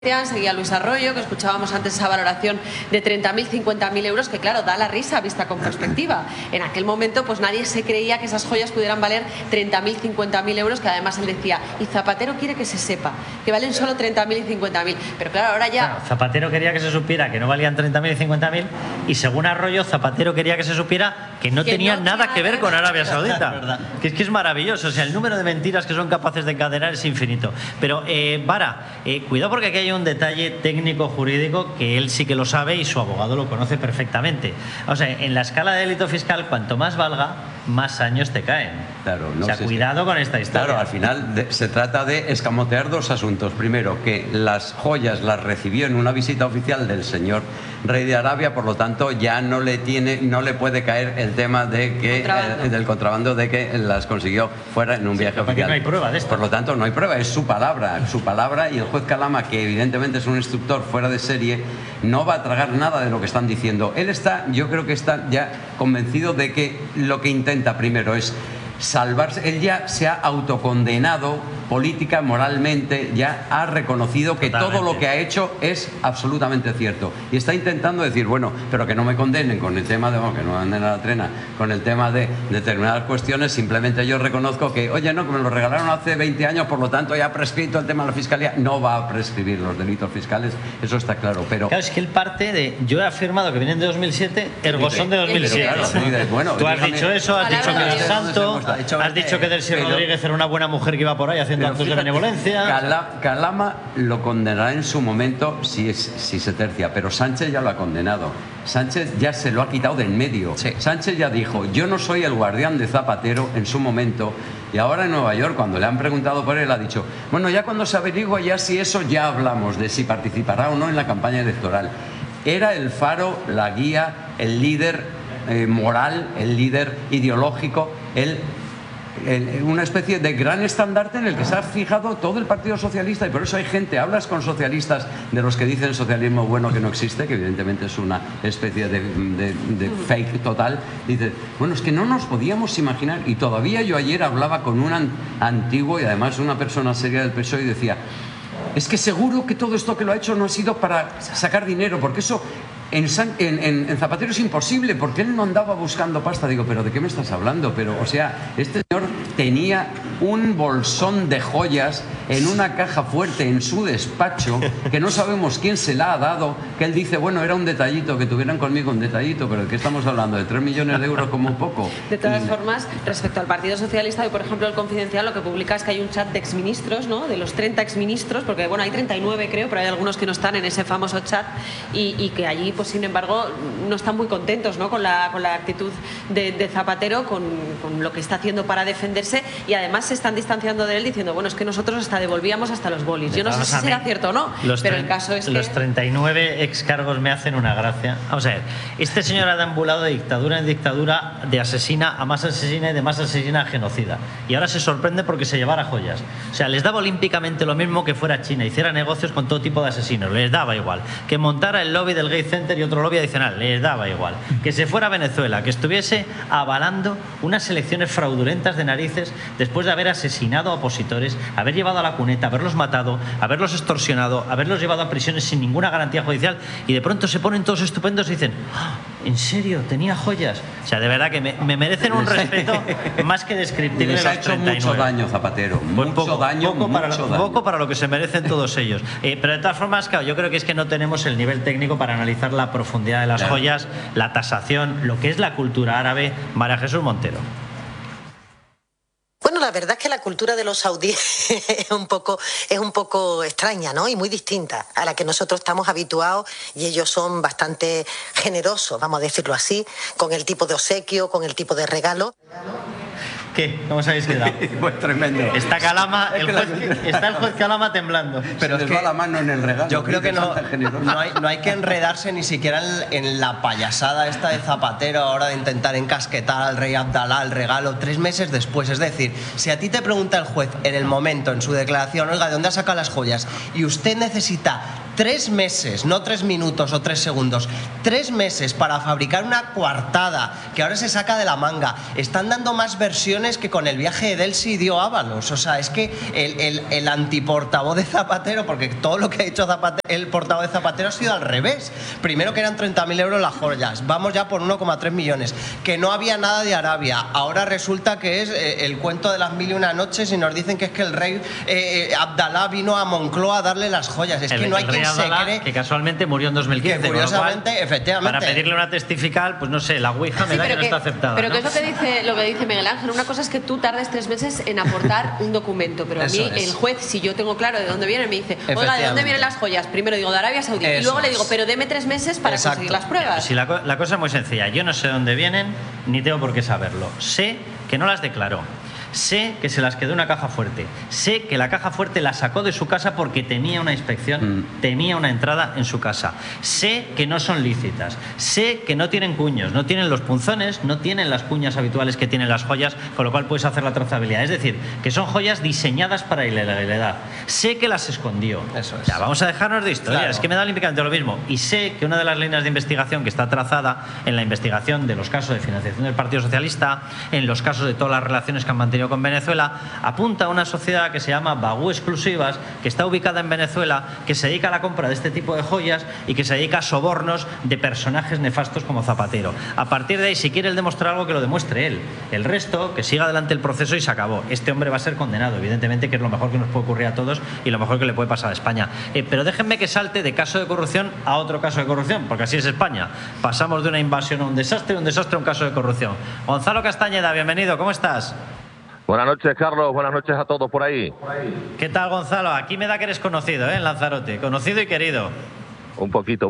Seguía Luis Arroyo, que escuchábamos antes esa valoración de 30.000, 50.000 euros, que claro, da la risa vista con perspectiva. En aquel momento pues nadie se creía que esas joyas pudieran valer 30.000, 50.000 euros, que además él decía, y Zapatero quiere que se sepa, que valen solo 30.000 y 50.000. Pero claro, ahora ya... Claro, Zapatero quería que se supiera que no valían 30.000 y 50.000, y según Arroyo, Zapatero quería que se supiera que no tenían nada que ver con Arabia Saudita. Que es maravilloso, o sea, el número de mentiras que son capaces de encadenar es infinito. Pero, Vara, cuidado porque aquí hay un detalle técnico jurídico que él sí que lo sabe y su abogado lo conoce perfectamente. O sea, en la escala de delito fiscal, cuanto más valga, más años te caen. Claro, no, o sea, cuidado con esta historia. Claro, al final se trata de escamotear dos asuntos. Primero, que las joyas las recibió en una visita oficial del señor rey de Arabia, por lo tanto ya no le puede caer el tema de que del contrabando, de que las consiguió fuera en un viaje oficial. No hay prueba de esto. Por lo tanto, no hay prueba, es su palabra, y el juez Calama, que evidentemente es un instructor fuera de serie, no va a tragar nada de lo que están diciendo. Yo creo que está ya convencido de que lo que intenta primero es salvarse. Él ya se ha autocondenado política, moralmente, ya ha reconocido que todo lo que ha hecho es absolutamente cierto. Y está intentando decir, bueno, pero que no me condenen con el tema de, bueno, que no anden a la trena, con el tema de determinadas cuestiones, simplemente yo reconozco que, oye, no, que me lo regalaron hace 20 años, por lo tanto ya ha prescrito el tema de la fiscalía. No va a prescribir los delitos fiscales, eso está claro. Pero claro, es que él parte de, yo he afirmado que vienen de 2007, ergo son de 2007. Claro, bueno, tú has dicho eso, has dicho que es santo, has dicho que Delcy Rodríguez era una buena mujer que iba por ahí haciendo actos de benevolencia. Calama lo condenará en su momento si se tercia, pero Sánchez ya lo ha condenado. Sánchez ya se lo ha quitado de en medio. Sí. Sánchez ya dijo, yo no soy el guardián de Zapatero en su momento, y ahora en Nueva York, cuando le han preguntado por él, ha dicho, bueno, ya cuando se averigua, ya si eso, ya hablamos de si participará o no en la campaña electoral. Era el faro, la guía, el líder moral, el líder ideológico, una especie de gran estandarte en el que se ha fijado todo el Partido Socialista, y por eso hay gente, hablas con socialistas de los que dicen socialismo bueno que no existe, que evidentemente es una especie de fake total, dices, bueno, es que no nos podíamos imaginar, y todavía yo ayer hablaba con un antiguo y además una persona seria del PSOE y decía, es que seguro que todo esto que lo ha hecho no ha sido para sacar dinero, porque eso en Zapatero es imposible, porque él no andaba buscando pasta. Digo, ¿pero de qué me estás hablando? Pero, o sea, este señor tenía un bolsón de joyas en una caja fuerte en su despacho, que no sabemos quién se la ha dado, que él dice, bueno, era un detallito, que tuvieran conmigo un detallito, pero ¿de qué estamos hablando? ¿De 3 millones de euros como un poco? De todas formas, respecto al Partido Socialista, hoy, por ejemplo, el Confidencial lo que publica es que hay un chat de exministros, ¿no? De los 30 exministros, porque, bueno, hay 39 creo, pero hay algunos que no están en ese famoso chat, y que allí, pues sin embargo, no están muy contentos, ¿no? con la actitud de Zapatero, con lo que está haciendo para defenderse, y además se están distanciando de él diciendo, bueno, es que nosotros hasta devolvíamos hasta los bolis. Yo no sé si será cierto o no, pero el caso es que... Los 39 excargos me hacen una gracia. Vamos a ver, este señor ha deambulado de dictadura en dictadura, de asesina a más asesina y de más asesina a genocida. Y ahora se sorprende porque se llevara joyas. O sea, les daba olímpicamente lo mismo que fuera China, hiciera negocios con todo tipo de asesinos, les daba igual. Que montara el lobby del Gay Center y otro lobby adicional, les daba igual. Que se fuera a Venezuela, que estuviese avalando unas elecciones fraudulentas de narices después de haber asesinado a opositores, haber llevado a la cuneta, haberlos matado, haberlos extorsionado, haberlos llevado a prisiones sin ninguna garantía judicial, y de pronto se ponen todos estupendos y dicen, ¡ah! ¿En serio? ¿Tenía joyas? O sea, de verdad que me merecen un respeto más que descriptible. Les ha hecho mucho daño Zapatero, poco para lo que se merecen todos ellos. Pero de todas formas, claro, yo creo que es que no tenemos el nivel técnico para analizar la profundidad de las joyas, la tasación, lo que es la cultura árabe. María Jesús Montero. Bueno, la verdad es que la cultura de los saudíes es un poco extraña, ¿no? Y muy distinta a la que nosotros estamos habituados, y ellos son bastante generosos, vamos a decirlo así, con el tipo de obsequio, con el tipo de regalo. ¿Qué? ¿Cómo os habéis quedado? Pues tremendo. Está el juez Calama temblando. Pero es que va la mano en el regalo. Yo creo que no hay que enredarse ni siquiera en la payasada esta de Zapatero ahora de intentar encasquetar al rey Abdalá el regalo 3 meses después. Es decir, si a ti te pregunta el juez en el momento, en su declaración, oiga, ¿de dónde ha sacado las joyas? Y usted necesita 3 meses, no 3 minutos o 3 segundos, 3 meses para fabricar una coartada que ahora se saca de la manga. Están dando más versiones que con el viaje de Delsi y Dio Ábalos. O sea, es que el antiportavoz de Zapatero, porque todo lo que ha hecho el portavoz de Zapatero ha sido al revés. Primero que eran 30.000 euros las joyas, vamos ya por 1,3 millones, que no había nada de Arabia. Ahora resulta que es el cuento de las 1001 noches y nos dicen que es que el rey Abdalá vino a Moncloa a darle las joyas. Es que no hay quien se cree. Que casualmente murió en 2015. Que curiosamente, con lo cual, efectivamente. para pedirle una testifical, pues no sé, la ouija me da que no está aceptada. Pero ¿no? que es lo que dice Miguel Ángel. Una cosa es que tú tardes 3 meses en aportar un documento, pero a mí el juez, si yo tengo claro de dónde viene, me dice, oiga, ¿de dónde vienen las joyas? Primero digo de Arabia Saudí y luego le digo, pero deme 3 meses para conseguir las pruebas. Sí, la cosa es muy sencilla. Yo no sé dónde vienen, ni tengo por qué saberlo. Sé que no las declaró. Sé que se las quedó una caja fuerte. Sé que la caja fuerte la sacó de su casa porque tenía una inspección, tenía una entrada en su casa. Sé que no son lícitas. Sé que no tienen cuños, no tienen los punzones, no tienen las cuñas habituales que tienen las joyas, con lo cual puedes hacer la trazabilidad. Es decir, que son joyas diseñadas para ilegalidad. Sé que las escondió. Eso es. Ya, vamos a dejarnos de historia. Claro. Es que me da olímpicamente lo mismo. Y sé que una de las líneas de investigación que está trazada en la investigación de los casos de financiación del Partido Socialista, en los casos de todas las relaciones que han mantenido con Venezuela, apunta a una sociedad que se llama Bagú Exclusivas, que está ubicada en Venezuela, que se dedica a la compra de este tipo de joyas y que se dedica a sobornos de personajes nefastos como Zapatero. A partir de ahí, si quiere él demostrar algo, que lo demuestre él. El resto, que siga adelante el proceso y se acabó. Este hombre va a ser condenado, evidentemente, que es lo mejor que nos puede ocurrir a todos y lo mejor que le puede pasar a España. Pero déjenme que salte de caso de corrupción a otro caso de corrupción, porque así es España. Pasamos de una invasión a un desastre a un caso de corrupción. Gonzalo Castañeda, bienvenido, ¿cómo estás? Buenas noches, Carlos. Buenas noches a todos por ahí. ¿Qué tal, Gonzalo? Aquí me da que eres conocido, en Lanzarote. Conocido y querido. Un poquito.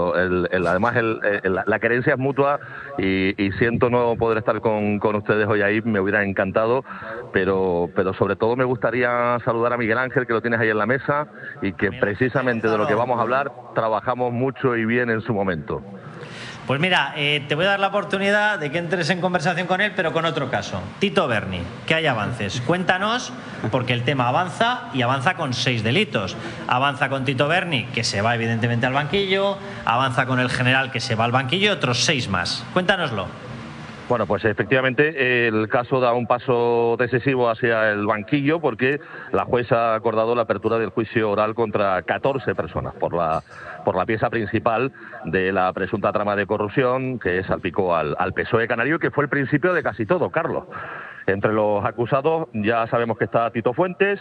Además, la querencia es mutua y siento no poder estar con ustedes hoy ahí. Me hubiera encantado, pero sobre todo me gustaría saludar a Miguel Ángel, que lo tienes ahí en la mesa y que precisamente de lo que vamos a hablar trabajamos mucho y bien en su momento. Pues mira, te voy a dar la oportunidad de que entres en conversación con él, pero con otro caso. Tito Berni, que hay avances. Cuéntanos, porque el tema avanza y avanza con 6 delitos. Avanza con Tito Berni, que se va evidentemente al banquillo, avanza con el general, que se va al banquillo, y otros 6 más. Cuéntanoslo. Bueno, pues efectivamente el caso da un paso decisivo hacia el banquillo porque la jueza ha acordado la apertura del juicio oral contra 14 personas por la pieza principal de la presunta trama de corrupción que salpicó al PSOE canario, que fue el principio de casi todo, Carlos. Entre los acusados ya sabemos que está Tito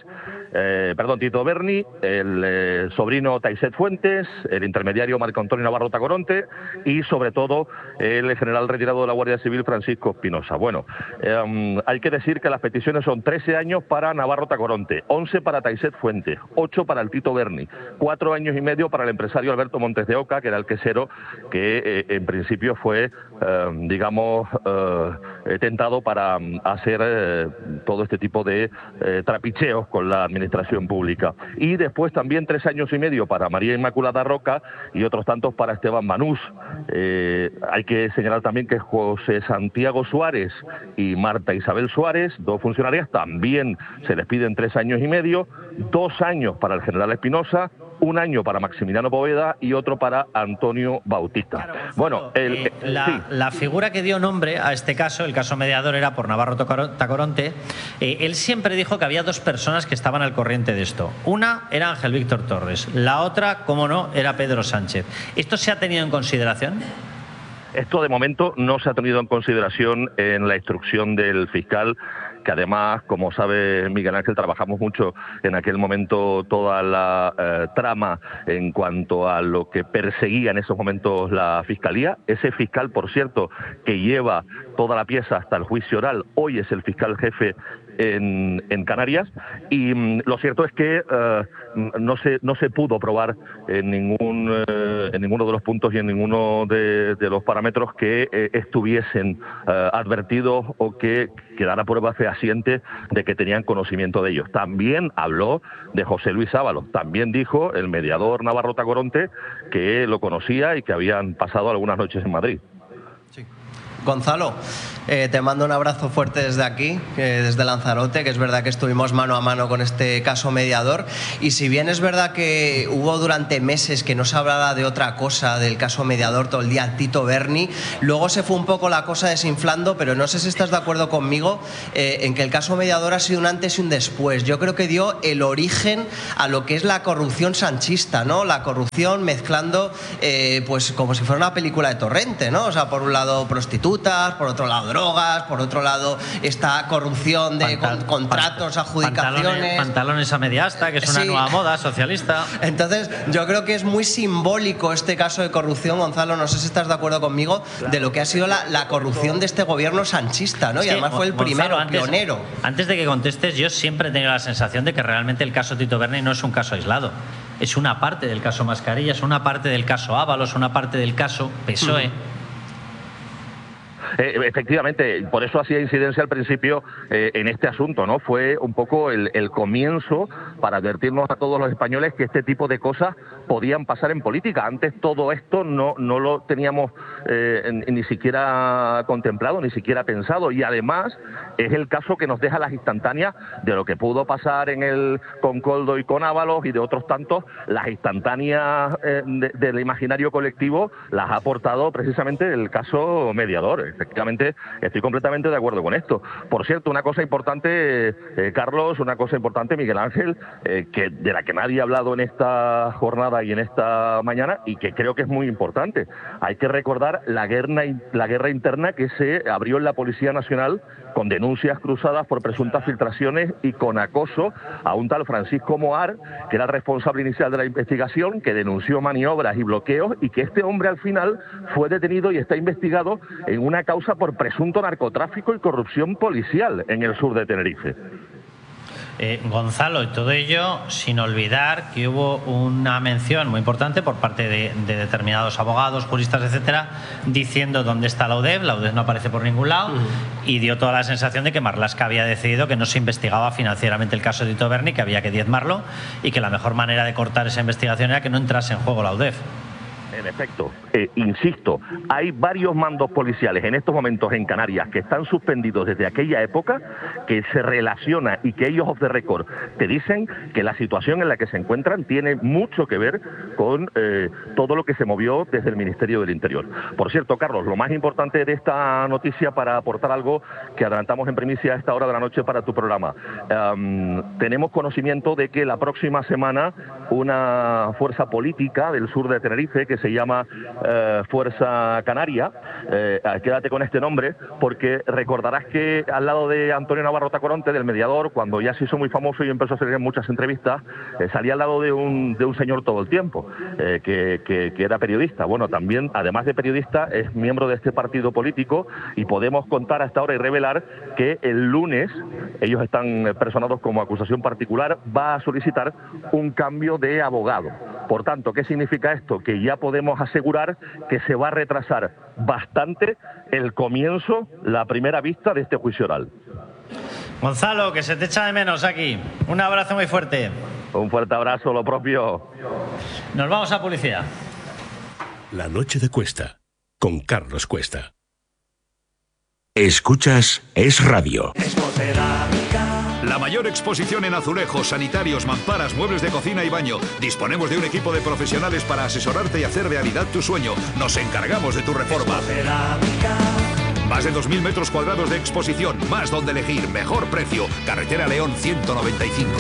Berni, el sobrino Taiset Fuentes, el intermediario Marco Antonio Navarro Tacoronte y sobre todo el general retirado de la Guardia Civil Francisco Espinosa. Bueno, hay que decir que las peticiones son 13 años para Navarro Tacoronte, 11 para Taiset Fuentes, 8 para el Tito Berni, 4 años y medio para el empresario Alberto Montes de Oca, que era el quesero que en principio fue, tentado para hacer todo este tipo de trapicheos con la administración pública. Y después también 3 años y medio para María Inmaculada Roca y otros tantos para Esteban Manús. Hay que señalar también que José Santiago Suárez y Marta Isabel Suárez, 2 funcionarias, también se les piden 3 años y medio, 2 años para el general Espinosa, 1 año para Maximiliano Poveda y otro para Antonio Bautista. Claro, bueno, la figura que dio nombre a este caso, el caso mediador, era por Navarro Tacoronte. Él siempre dijo que había 2 personas que estaban al corriente de esto. Una era Ángel Víctor Torres, la otra, como no, era Pedro Sánchez. ¿Esto se ha tenido en consideración? Esto de momento no se ha tenido en consideración en la instrucción del fiscal, que además, como sabe Miguel Ángel, trabajamos mucho en aquel momento toda la trama en cuanto a lo que perseguía en esos momentos la Fiscalía. Ese fiscal, por cierto, que lleva toda la pieza hasta el juicio oral, hoy es el fiscal jefe en Canarias, y lo cierto es que no se pudo probar en ninguno de los puntos y en ninguno de los parámetros que estuviesen advertidos o que quedara prueba fehaciente de que tenían conocimiento de ellos. También habló de José Luis Ábalos, también dijo el mediador Navarro Tacoronte que lo conocía y que habían pasado algunas noches en Madrid. Gonzalo, te mando un abrazo fuerte desde aquí, desde Lanzarote, que es verdad que estuvimos mano a mano con este caso Mediador, y si bien es verdad que hubo durante meses que no se hablaba de otra cosa del caso Mediador todo el día, Tito Berni, luego se fue un poco la cosa desinflando, pero no sé si estás de acuerdo conmigo en que el caso Mediador ha sido un antes y un después. Yo creo que dio el origen a lo que es la corrupción sanchista, ¿no? La corrupción mezclando, pues como si fuera una película de Torrente, ¿no? O sea, por un lado prostitutas, por otro lado drogas, por otro lado esta corrupción de contratos, adjudicaciones. Pantalones a media asta, que es una nueva moda socialista. Entonces, yo creo que es muy simbólico este caso de corrupción, Gonzalo, no sé si estás de acuerdo conmigo, de lo que ha sido la corrupción de este gobierno sanchista, ¿no? Y además fue el primero, pionero. Antes de que contestes, yo siempre he tenido la sensación de que realmente el caso Tito Berni no es un caso aislado. Es una parte del caso Mascarillas, una parte del caso Ábalos, una parte del caso PSOE. Efectivamente, por eso hacía incidencia al principio en este asunto, ¿no? Fue un poco el comienzo para advertirnos a todos los españoles que este tipo de cosas podían pasar en política. Antes todo esto no lo teníamos ni siquiera contemplado, ni siquiera pensado, y además es el caso que nos deja las instantáneas de lo que pudo pasar con Koldo y con Ábalos y de otros tantos. Las instantáneas del imaginario colectivo las ha aportado precisamente el caso Mediador. Efectivamente, estoy completamente de acuerdo con esto. Por cierto, una cosa importante, Carlos, una cosa importante, Miguel Ángel, de la que nadie ha hablado en esta jornada y en esta mañana, y que creo que es muy importante. Hay que recordar la guerra interna que se abrió en la Policía Nacional con denuncias cruzadas por presuntas filtraciones y con acoso a un tal Francisco Moar, que era el responsable inicial de la investigación, que denunció maniobras y bloqueos, y que este hombre al final fue detenido y está investigado en una causa por presunto narcotráfico y corrupción policial en el sur de Tenerife. Gonzalo, y todo ello sin olvidar que hubo una mención muy importante por parte de determinados abogados, juristas, etcétera, diciendo dónde está la UDEF no aparece por ningún lado, y dio toda la sensación de que Marlaska había decidido que no se investigaba financieramente el caso de Tito Berni, que había que diezmarlo, y que la mejor manera de cortar esa investigación era que no entrase en juego la UDEF. En efecto, insisto, hay varios mandos policiales en estos momentos en Canarias que están suspendidos desde aquella época, que se relaciona y que ellos off the record te dicen que la situación en la que se encuentran tiene mucho que ver con todo lo que se movió desde el Ministerio del Interior. Por cierto, Carlos, lo más importante de esta noticia, para aportar algo que adelantamos en primicia a esta hora de la noche para tu programa, tenemos conocimiento de que la próxima semana una fuerza política del sur de Tenerife, que se llama Fuerza Canaria, quédate con este nombre, porque recordarás que al lado de Antonio Navarro Tacoronte, del Mediador, cuando ya se hizo muy famoso y empezó a salir en muchas entrevistas, salía al lado de un señor todo el tiempo, que era periodista. Bueno, también, además de periodista, es miembro de este partido político, y podemos contar hasta ahora y revelar que el lunes, ellos están personados como acusación particular, va a solicitar un cambio de abogado. Por tanto, ¿qué significa esto? Que ya podemos asegurar que se va a retrasar bastante el comienzo, la primera vista de este juicio oral. Gonzalo, que se te echa de menos aquí. Un abrazo muy fuerte. Un fuerte abrazo, lo propio. Nos vamos a publicidad. La noche de Cuesta, con Carlos Cuesta. Escuchas Es Radio. La mayor exposición en azulejos, sanitarios, mamparas, muebles de cocina y baño. Disponemos de un equipo de profesionales para asesorarte y hacer realidad tu sueño. Nos encargamos de tu reforma. Más de 2.000 metros cuadrados de exposición, más donde elegir, mejor precio. Carretera León 195.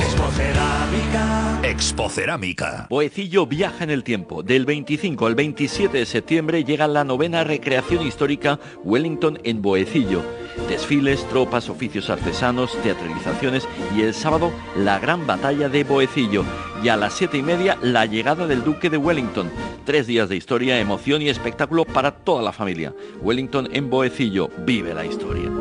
Expocerámica. Boecillo viaja en el tiempo. Del 25 al 27 de septiembre llega la 9ª recreación histórica Wellington en Boecillo. Desfiles, tropas, oficios artesanos, teatralizaciones y el sábado la gran batalla de Boecillo. Y a las 7:30 la llegada del Duque de Wellington. 3 días de historia, emoción y espectáculo para toda la familia. Wellington en Boecillo, vive la historia.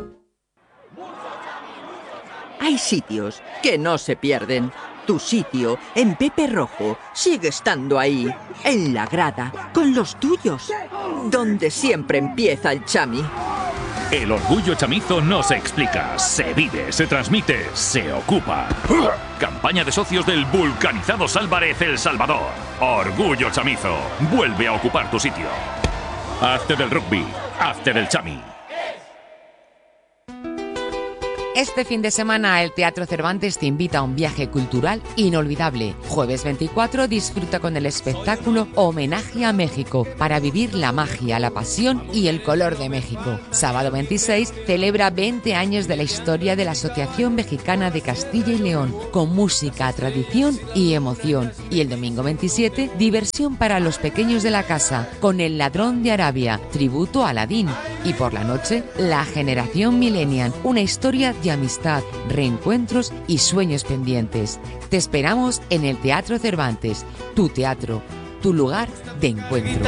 Hay sitios que no se pierden. Tu sitio, en Pepe Rojo, sigue estando ahí, en la grada, con los tuyos, donde siempre empieza el chami. El orgullo chamizo no se explica, se vive, se transmite, se ocupa. Campaña de socios del Vulcanizados Álvarez El Salvador. Orgullo chamizo, vuelve a ocupar tu sitio. Hazte del rugby, After el Chami. Este fin de semana el Teatro Cervantes te invita a un viaje cultural inolvidable. Jueves 24 disfruta con el espectáculo Homenaje a México para vivir la magia, la pasión y el color de México. Sábado 26 celebra 20 años de la historia de la Asociación Mexicana de Castilla y León con música, tradición y emoción. Y el domingo 27 diversión para los pequeños de la casa con El Ladrón de Arabia, tributo a Aladín. Y por la noche La Generación Millennial, una historia de amistad, reencuentros y sueños pendientes. Te esperamos en el Teatro Cervantes, tu teatro, tu lugar de encuentro.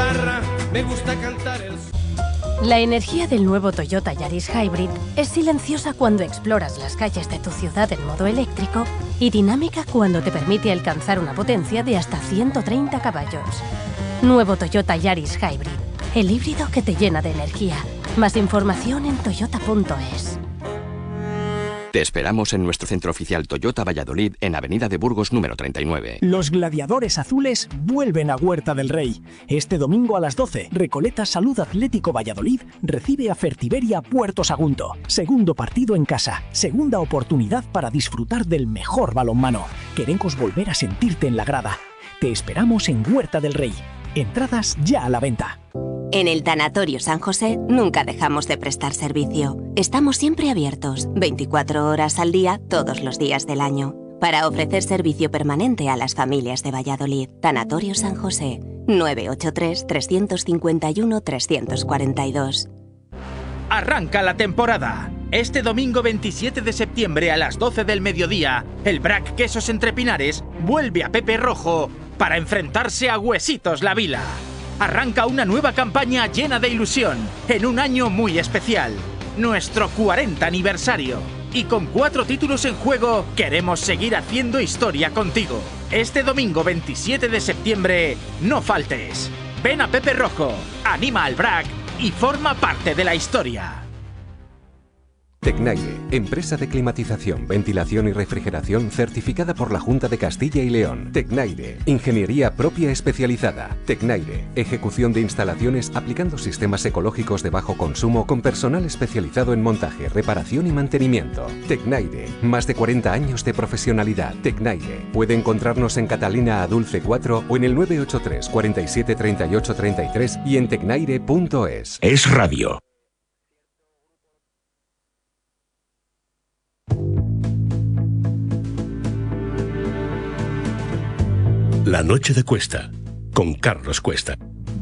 La energía del nuevo Toyota Yaris Hybrid es silenciosa cuando exploras las calles de tu ciudad en modo eléctrico y dinámica cuando te permite alcanzar una potencia de hasta 130 caballos. Nuevo Toyota Yaris Hybrid, el híbrido que te llena de energía. Más información en toyota.es. Te esperamos en nuestro centro oficial Toyota Valladolid en Avenida de Burgos número 39. Los gladiadores azules vuelven a Huerta del Rey. Este domingo a las 12, Recoleta Salud Atlético Valladolid recibe a Fertiberia Puerto Sagunto. Segundo partido en casa, segunda oportunidad para disfrutar del mejor balonmano. Queremos volver a sentirte en la grada. Te esperamos en Huerta del Rey. Entradas ya a la venta. En el Tanatorio San José nunca dejamos de prestar servicio. Estamos siempre abiertos, 24 horas al día, todos los días del año, para ofrecer servicio permanente a las familias de Valladolid. Tanatorio San José, 983-351-342. Arranca la temporada. Este domingo 27 de septiembre a las 12 del mediodía, el Brac Quesos Entre Pinares vuelve a Pepe Rojo para enfrentarse a Huesitos La Vila. Arranca una nueva campaña llena de ilusión, en un año muy especial, nuestro 40 aniversario. Y con 4 títulos en juego, queremos seguir haciendo historia contigo. Este domingo 27 de septiembre, no faltes. Ven a Pepe Rojo, anima al BRAC y forma parte de la historia. Tecnaire, empresa de climatización, ventilación y refrigeración certificada por la Junta de Castilla y León. Tecnaire, ingeniería propia especializada. Tecnaire, ejecución de instalaciones aplicando sistemas ecológicos de bajo consumo con personal especializado en montaje, reparación y mantenimiento. Tecnaire, más de 40 años de profesionalidad. Tecnaire, puede encontrarnos en Catalina Adulce 4 o en el 983 47 38 33 y en tecnaire.es. Es radio. La noche de Cuesta, con Carlos Cuesta.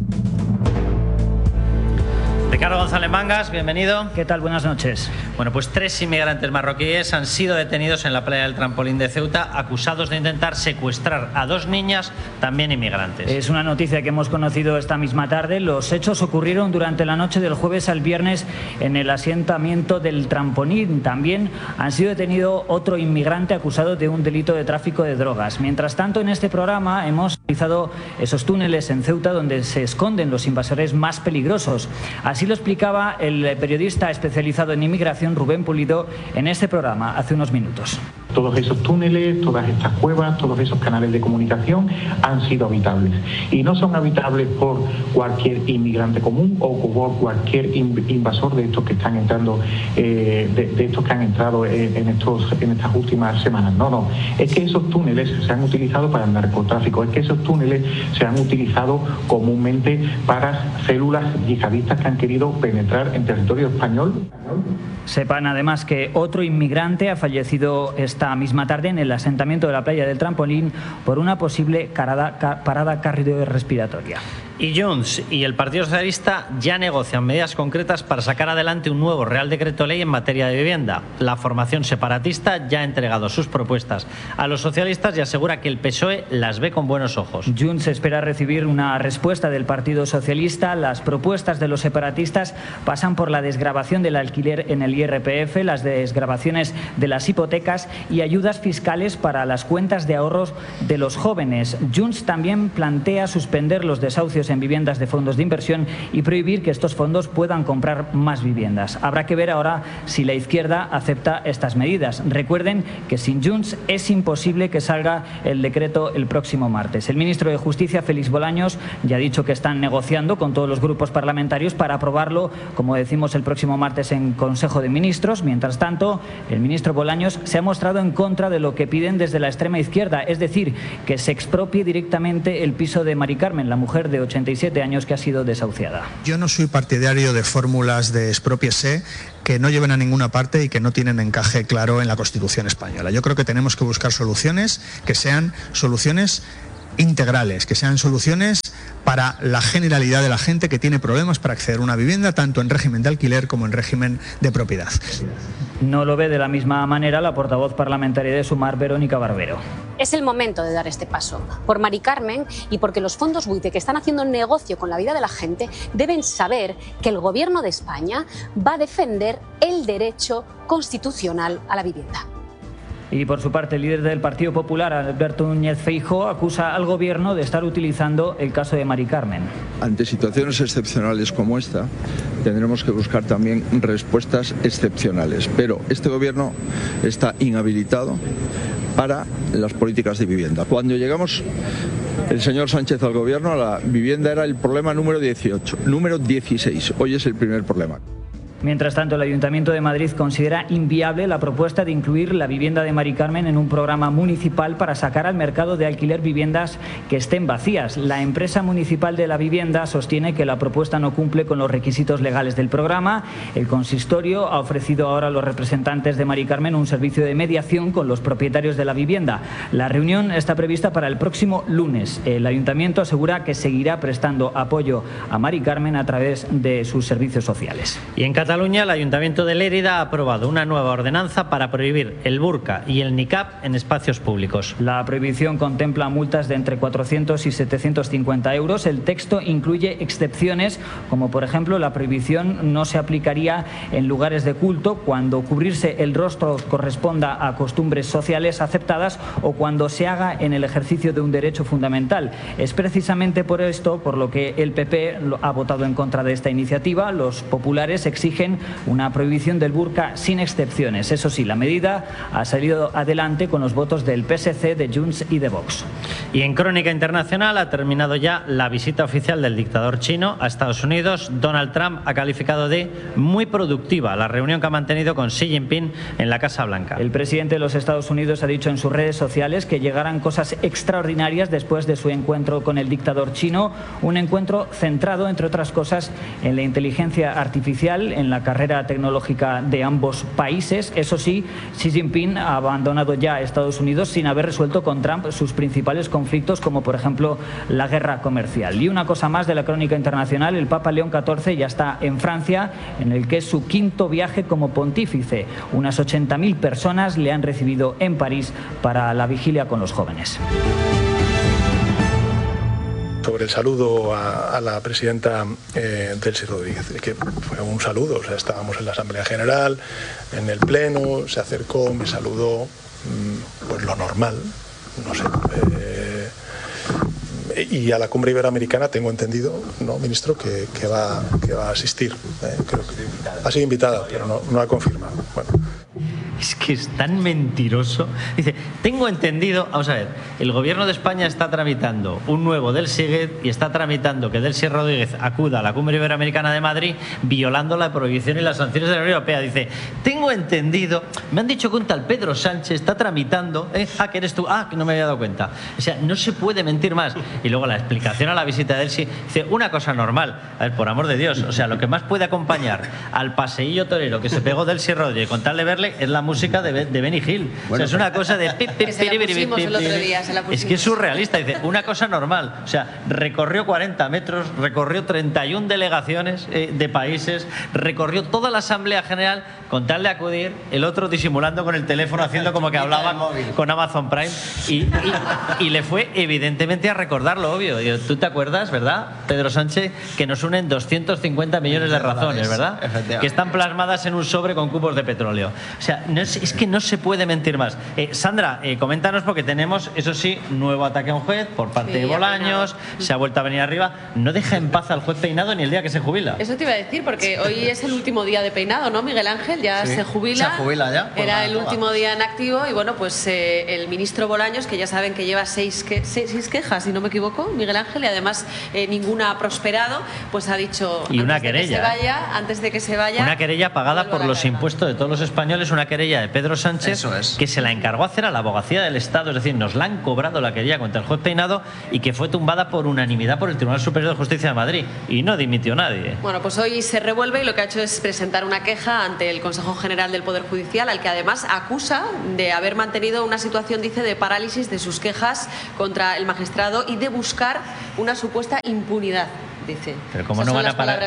Ricardo González Mangas, bienvenido. ¿Qué tal? Buenas noches. Bueno, pues 3 inmigrantes marroquíes han sido detenidos en la playa del Trampolín de Ceuta, acusados de intentar secuestrar a 2 niñas, también inmigrantes. Es una noticia que hemos conocido esta misma tarde. Los hechos ocurrieron durante la noche del jueves al viernes en el asentamiento del Trampolín. También han sido detenido otro inmigrante acusado de un delito de tráfico de drogas. Mientras tanto, en este programa hemos analizado esos túneles en Ceuta donde se esconden los invasores más peligrosos. Así lo explicaba el periodista especializado en inmigración Rubén Pulido en este programa hace unos minutos. Todos esos túneles, todas estas cuevas, todos esos canales de comunicación han sido habitables. Y no son habitables por cualquier inmigrante común o por cualquier invasor de estos que están entrando, de estos que han entrado en estas últimas semanas. No. Es que esos túneles se han utilizado para el narcotráfico. Es que esos túneles se han utilizado comúnmente para células yihadistas que han querido penetrar en territorio español. Sepan además que otro inmigrante ha fallecido esta misma tarde en el asentamiento de la playa del Trampolín por una posible parada cardiorrespiratoria. Y Junts y el Partido Socialista ya negocian medidas concretas para sacar adelante un nuevo Real Decreto Ley en materia de vivienda. La formación separatista ya ha entregado sus propuestas a los socialistas y asegura que el PSOE las ve con buenos ojos. Junts espera recibir una respuesta del Partido Socialista. Las propuestas de los separatistas pasan por la desgravación del alquiler en el IRPF, las desgravaciones de las hipotecas y ayudas fiscales para las cuentas de ahorros de los jóvenes. Junts también plantea suspender los desahucios en viviendas de fondos de inversión y prohibir que estos fondos puedan comprar más viviendas. Habrá que ver ahora si la izquierda acepta estas medidas. Recuerden que sin Junts es imposible que salga el decreto el próximo martes. El ministro de Justicia, Félix Bolaños, ya ha dicho que están negociando con todos los grupos parlamentarios para aprobarlo, como decimos, el próximo martes en Consejo de Ministros. Mientras tanto, el ministro Bolaños se ha mostrado en contra de lo que piden desde la extrema izquierda, es decir, que se expropie directamente el piso de Mari Carmen, la mujer de 87 años que ha sido desahuciada. Yo no soy partidario de fórmulas de expropiese que no lleven a ninguna parte y que no tienen encaje claro en la Constitución española. Yo creo que tenemos que buscar soluciones que sean soluciones integrales, que sean soluciones para la generalidad de la gente que tiene problemas para acceder a una vivienda, tanto en régimen de alquiler como en régimen de propiedad. No lo ve de la misma manera la portavoz parlamentaria de Sumar, Verónica Barbero. Es el momento de dar este paso, por Mari Carmen y porque los fondos buitre que están haciendo negocio con la vida de la gente deben saber que el Gobierno de España va a defender el derecho constitucional a la vivienda. Y por su parte, el líder del Partido Popular, Alberto Núñez Feijóo, acusa al Gobierno de estar utilizando el caso de Mari Carmen. Ante situaciones excepcionales como esta, tendremos que buscar también respuestas excepcionales. Pero este Gobierno está inhabilitado para las políticas de vivienda. Cuando llegamos el señor Sánchez al Gobierno, la vivienda era el problema número 18, número 16. Hoy es el primer problema. Mientras tanto, el Ayuntamiento de Madrid considera inviable la propuesta de incluir la vivienda de Mari Carmen en un programa municipal para sacar al mercado de alquiler viviendas que estén vacías. La empresa municipal de la vivienda sostiene que la propuesta no cumple con los requisitos legales del programa. El consistorio ha ofrecido ahora a los representantes de Mari Carmen un servicio de mediación con los propietarios de la vivienda. La reunión está prevista para el próximo lunes. El Ayuntamiento asegura que seguirá prestando apoyo a Mari Carmen a través de sus servicios sociales. Y en Cataluña, el Ayuntamiento de Lérida ha aprobado una nueva ordenanza para prohibir el burka y el niqab en espacios públicos. La prohibición contempla multas de entre 400 y 750 euros. El texto incluye excepciones, como por ejemplo la prohibición no se aplicaría en lugares de culto cuando cubrirse el rostro corresponda a costumbres sociales aceptadas o cuando se haga en el ejercicio de un derecho fundamental. Es precisamente por esto por lo que el PP ha votado en contra de esta iniciativa. Los populares exigen una prohibición del burka sin excepciones. Eso sí, la medida ha salido adelante con los votos del PSC, de Junts y de Vox. Y en crónica internacional ha terminado ya la visita oficial del dictador chino a Estados Unidos. Donald Trump ha calificado de muy productiva la reunión que ha mantenido con Xi Jinping en la Casa Blanca. El presidente de los Estados Unidos ha dicho en sus redes sociales que llegarán cosas extraordinarias después de su encuentro con el dictador chino, un encuentro centrado, entre otras cosas, en la inteligencia artificial, en la carrera tecnológica de ambos países. Eso sí, Xi Jinping ha abandonado ya Estados Unidos sin haber resuelto con Trump sus principales conflictos, como por ejemplo la guerra comercial. Y una cosa más de la crónica internacional: el Papa León XIV ya está en Francia, en el que es su quinto viaje como pontífice. Unas 80.000 personas le han recibido en París para la vigilia con los jóvenes. Sobre el saludo a la presidenta Delcy Rodríguez, que fue un saludo, o sea, estábamos en la Asamblea General, en el Pleno, se acercó, me saludó, pues lo normal, no sé. Y a la cumbre iberoamericana tengo entendido, ¿no, ministro, que va a asistir? Creo que ha sido invitada, pero no ha confirmado. Bueno. Es que es tan mentiroso. Dice, tengo entendido, vamos a ver, el gobierno de España está tramitando un nuevo Delcy y está tramitando que Delcy Rodríguez acuda a la Cumbre Iberoamericana de Madrid violando la prohibición y las sanciones de la Unión Europea. Dice, tengo entendido, me han dicho que un tal Pedro Sánchez está tramitando, que eres tú, que no me había dado cuenta. O sea, no se puede mentir más. Y luego la explicación a la visita de Delcy, dice, una cosa normal, a ver, por amor de Dios, o sea, lo que más puede acompañar al paseillo torero que se pegó Delcy Rodríguez con tal de verle es la música de Benny Hill. Bueno, o sea, es una cosa de... Es que es surrealista. Dice, una cosa normal. O sea, recorrió 40 metros, recorrió 31 delegaciones de países, recorrió toda la Asamblea General con tal de acudir, el otro disimulando con el teléfono, haciendo como que hablaba con Amazon Prime, y le fue evidentemente a recordar lo obvio. Digo, tú te acuerdas, ¿verdad, Pedro Sánchez, que nos unen 250 millones de razones, ¿verdad? Que están plasmadas en un sobre con cubos de petróleo. O sea, no es que no se puede mentir más. Sandra, coméntanos, porque tenemos, eso sí, nuevo ataque a un juez por parte de Bolaños, se ha vuelto a venir arriba. No deja en paz al juez Peinado ni el día que se jubila. Eso te iba a decir, porque hoy es el último día de Peinado, ¿no, Miguel Ángel? Ya se jubila. Se jubila ya. Pues era el último día en activo y bueno, pues el ministro Bolaños, que ya saben que lleva seis quejas, si no me equivoco, Miguel Ángel, y además ninguna ha prosperado, pues ha dicho y una querella. Antes de que se vaya. Una querella pagada por los impuestos de todos los españoles, una querella de Pedro Sánchez, que se la encargó hacer a la Abogacía del Estado, es decir, nos la han cobrado la querella contra el juez Peinado y que fue tumbada por unanimidad por el Tribunal Superior de Justicia de Madrid y no dimitió nadie. Bueno, pues hoy se revuelve y lo que ha hecho es presentar una queja ante el Consejo General del Poder Judicial, al que además acusa de haber mantenido una situación, dice, de parálisis de sus quejas contra el magistrado y de buscar una supuesta impunidad. Dice. Pero ¿cómo no van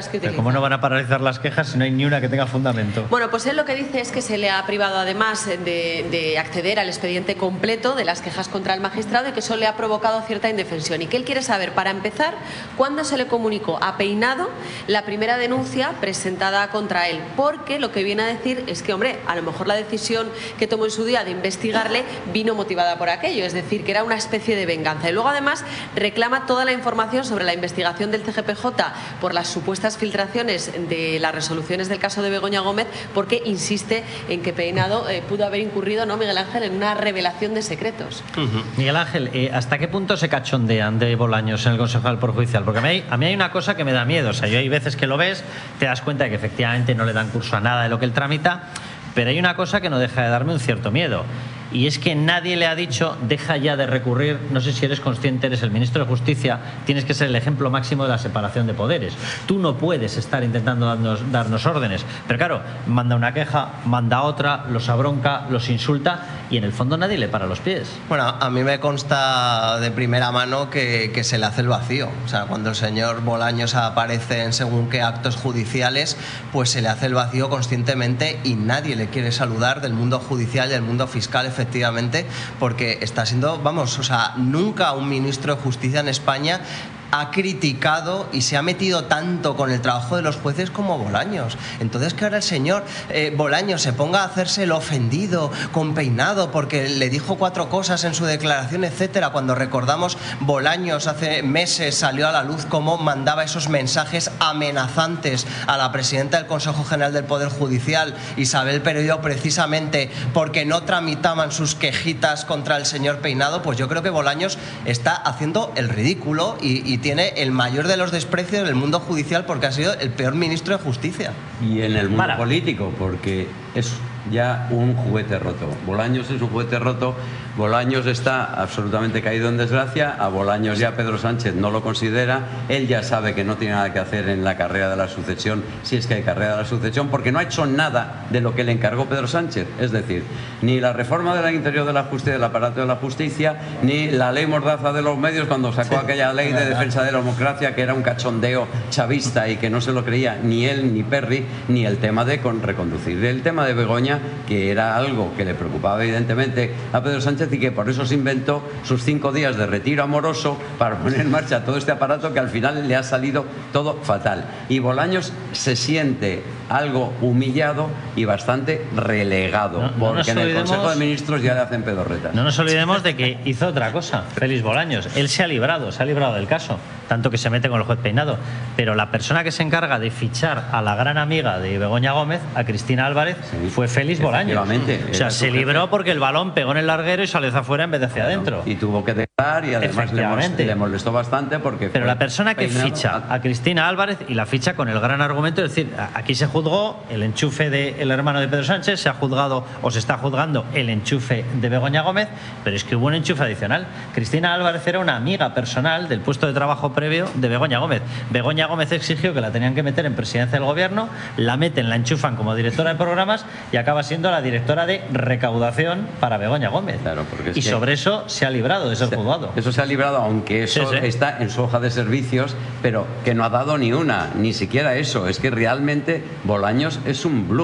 a paralizar las quejas si no hay ni una que tenga fundamento? Bueno, pues él lo que dice es que se le ha privado además de acceder al expediente completo de las quejas contra el magistrado y que eso le ha provocado cierta indefensión y que él quiere saber, para empezar, cuándo se le comunicó a Peinado la primera denuncia presentada contra él, porque lo que viene a decir es que, hombre, a lo mejor la decisión que tomó en su día de investigarle vino motivada por aquello, es decir, que era una especie de venganza. Y luego además reclama toda la información sobre la investigación del CGPJ por las supuestas filtraciones de las resoluciones del caso de Begoña Gómez, porque insiste en que Peinado pudo haber incurrido, ¿no, Miguel Ángel?, en una revelación de secretos. Miguel Ángel, ¿hasta qué punto se cachondean de Bolaños en el Consejo del Poder Judicial? Porque a mí hay una cosa que me da miedo. O sea, yo hay veces que lo ves, te das cuenta de que efectivamente no le dan curso a nada de lo que él tramita, pero hay una cosa que no deja de darme un cierto miedo. Y es que nadie le ha dicho, deja ya de recurrir, no sé si eres consciente, eres el ministro de Justicia, tienes que ser el ejemplo máximo de la separación de poderes. Tú no puedes estar intentando darnos órdenes. Pero claro, manda una queja, manda otra, los abronca, los insulta y en el fondo nadie le para los pies. Bueno, a mí me consta de primera mano que se le hace el vacío. O sea, cuando el señor Bolaños aparece en según qué actos judiciales, pues se le hace el vacío conscientemente y nadie le quiere saludar del mundo judicial y del mundo fiscal, efectivamente, porque está siendo, vamos, o sea, nunca un ministro de Justicia en España ha criticado y se ha metido tanto con el trabajo de los jueces como Bolaños. Entonces, que ahora el señor Bolaños se ponga a hacerse el ofendido con Peinado porque le dijo 4 cosas en su declaración, etcétera, cuando recordamos Bolaños hace meses salió a la luz cómo mandaba esos mensajes amenazantes a la presidenta del Consejo General del Poder Judicial, Isabel Perelló, precisamente porque no tramitaban sus quejitas contra el señor Peinado. Pues yo creo que Bolaños está haciendo el ridículo y tiene el mayor de los desprecios del mundo judicial porque ha sido el peor ministro de Justicia. Y en el mundo político, porque es ya un juguete roto. Bolaños es un juguete roto. Bolaños está absolutamente caído en desgracia. A Bolaños ya Pedro Sánchez no lo considera. Él ya sabe que no tiene nada que hacer en la carrera de la sucesión, si es que hay carrera de la sucesión, porque no ha hecho nada de lo que le encargó Pedro Sánchez. Es decir, ni la reforma del interior de la justicia, del aparato de la justicia, ni la ley mordaza de los medios cuando sacó aquella ley de defensa de la democracia que era un cachondeo chavista y que no se lo creía ni él ni Perry, ni el tema de reconducir. El tema de Begoña, que era algo que le preocupaba evidentemente a Pedro Sánchez y que por eso se inventó sus 5 días de retiro amoroso para poner en marcha todo este aparato que al final le ha salido todo fatal. Y Bolaños se siente algo humillado y bastante relegado, porque en el Consejo de Ministros ya le hacen pedorretas. No nos olvidemos de que hizo otra cosa, Félix Bolaños. Él se ha librado del caso, tanto que se mete con el juez Peinado. Pero la persona que se encarga de fichar a la gran amiga de Begoña Gómez, a Cristina Álvarez, fue Félix Bolaños. O sea, se libró porque el balón pegó en el larguero y salió hacia afuera en vez de hacia adentro. Y tuvo que dejar y además le molestó bastante porque... Pero la persona que ficha a Cristina Álvarez y la ficha con el gran argumento, es decir, aquí se juzgó el enchufe del hermano de Pedro Sánchez, se ha juzgado o se está juzgando el enchufe de Begoña Gómez, pero es que hubo un enchufe adicional. Cristina Álvarez era una amiga personal del puesto de trabajo previo de Begoña Gómez. Begoña Gómez exigió que la tenían que meter en presidencia del gobierno, la meten, la enchufan como directora de programas y acaba siendo la directora de recaudación para Begoña Gómez. Claro, porque y sobre eso se ha librado de ser juzgado. Eso se ha librado, aunque eso está en su hoja de servicios, pero que no ha dado ni una, ni siquiera eso. Es que realmente Bolaños es un bluff.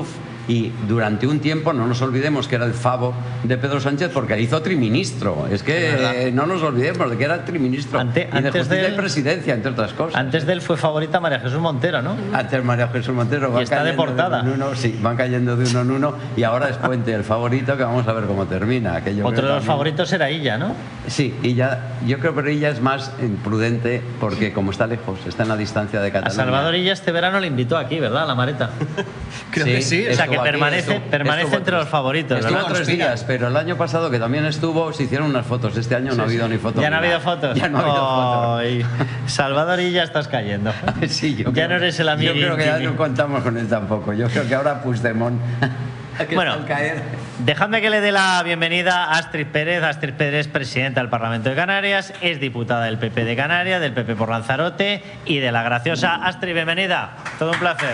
Y durante un tiempo, no nos olvidemos que era el favo de Pedro Sánchez porque hizo triministro. Es que no nos olvidemos de que era triministro. Y de Justicia y Presidencia, entre otras cosas. Antes de él fue favorita María Jesús Montero, ¿no? Antes María Jesús Montero. Y está deportada. Sí, van cayendo de uno en uno. Y ahora es Puente el favorito, que vamos a ver cómo termina. Otro de los favoritos era Illa, ¿no? Sí, Illa. Yo creo que Illa es más prudente porque como está lejos, está en la distancia de Cataluña. A Salvador Illa este verano le invitó aquí, ¿verdad? A la Mareta. Creo que sí. O sea, que permanece entre los favoritos. Estuvo 3 días, pero el año pasado, que también estuvo, se hicieron unas fotos. Este año no ha habido ni fotos. ¿Ya no ha habido fotos? Ya no ha habido fotos. Salvador Illa estás cayendo. Sí, ya no eres el amigo. Yo creo que ya no contamos con él tampoco. Yo creo que ahora Puigdemont... Bueno, dejadme que le dé la bienvenida a Astrid Pérez. Astrid Pérez, presidenta del Parlamento de Canarias, es diputada del PP de Canarias, del PP por Lanzarote y de La Graciosa. Astrid, bienvenida. Todo un placer.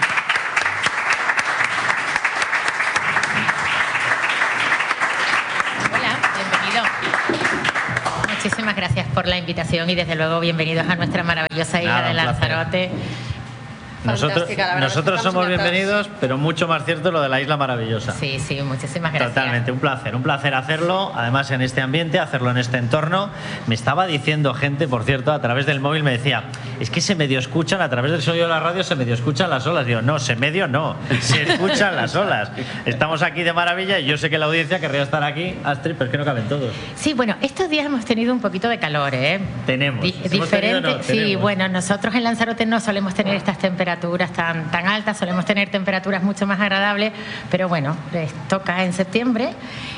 Hola, bienvenido. Muchísimas gracias por la invitación y desde luego bienvenidos a nuestra maravillosa isla de Lanzarote. Nosotros somos bienvenidos, pero mucho más cierto lo de la isla maravillosa. Sí, muchísimas gracias. Totalmente, un placer hacerlo, además en este ambiente, hacerlo en este entorno. Me estaba diciendo gente, por cierto, a través del móvil me decía, es que se medio escuchan, a través del sonido de la radio se medio escuchan las olas. Digo, no, se escuchan las olas. Estamos aquí de maravilla y yo sé que la audiencia querría estar aquí, Astrid, pero es que no caben todos. Sí, bueno, estos días hemos tenido un poquito de calor, ¿eh? Tenemos. Diferente, sí, bueno, nosotros en Lanzarote no solemos tener estas temperaturas tan altas, solemos tener temperaturas mucho más agradables, pero bueno, les toca en septiembre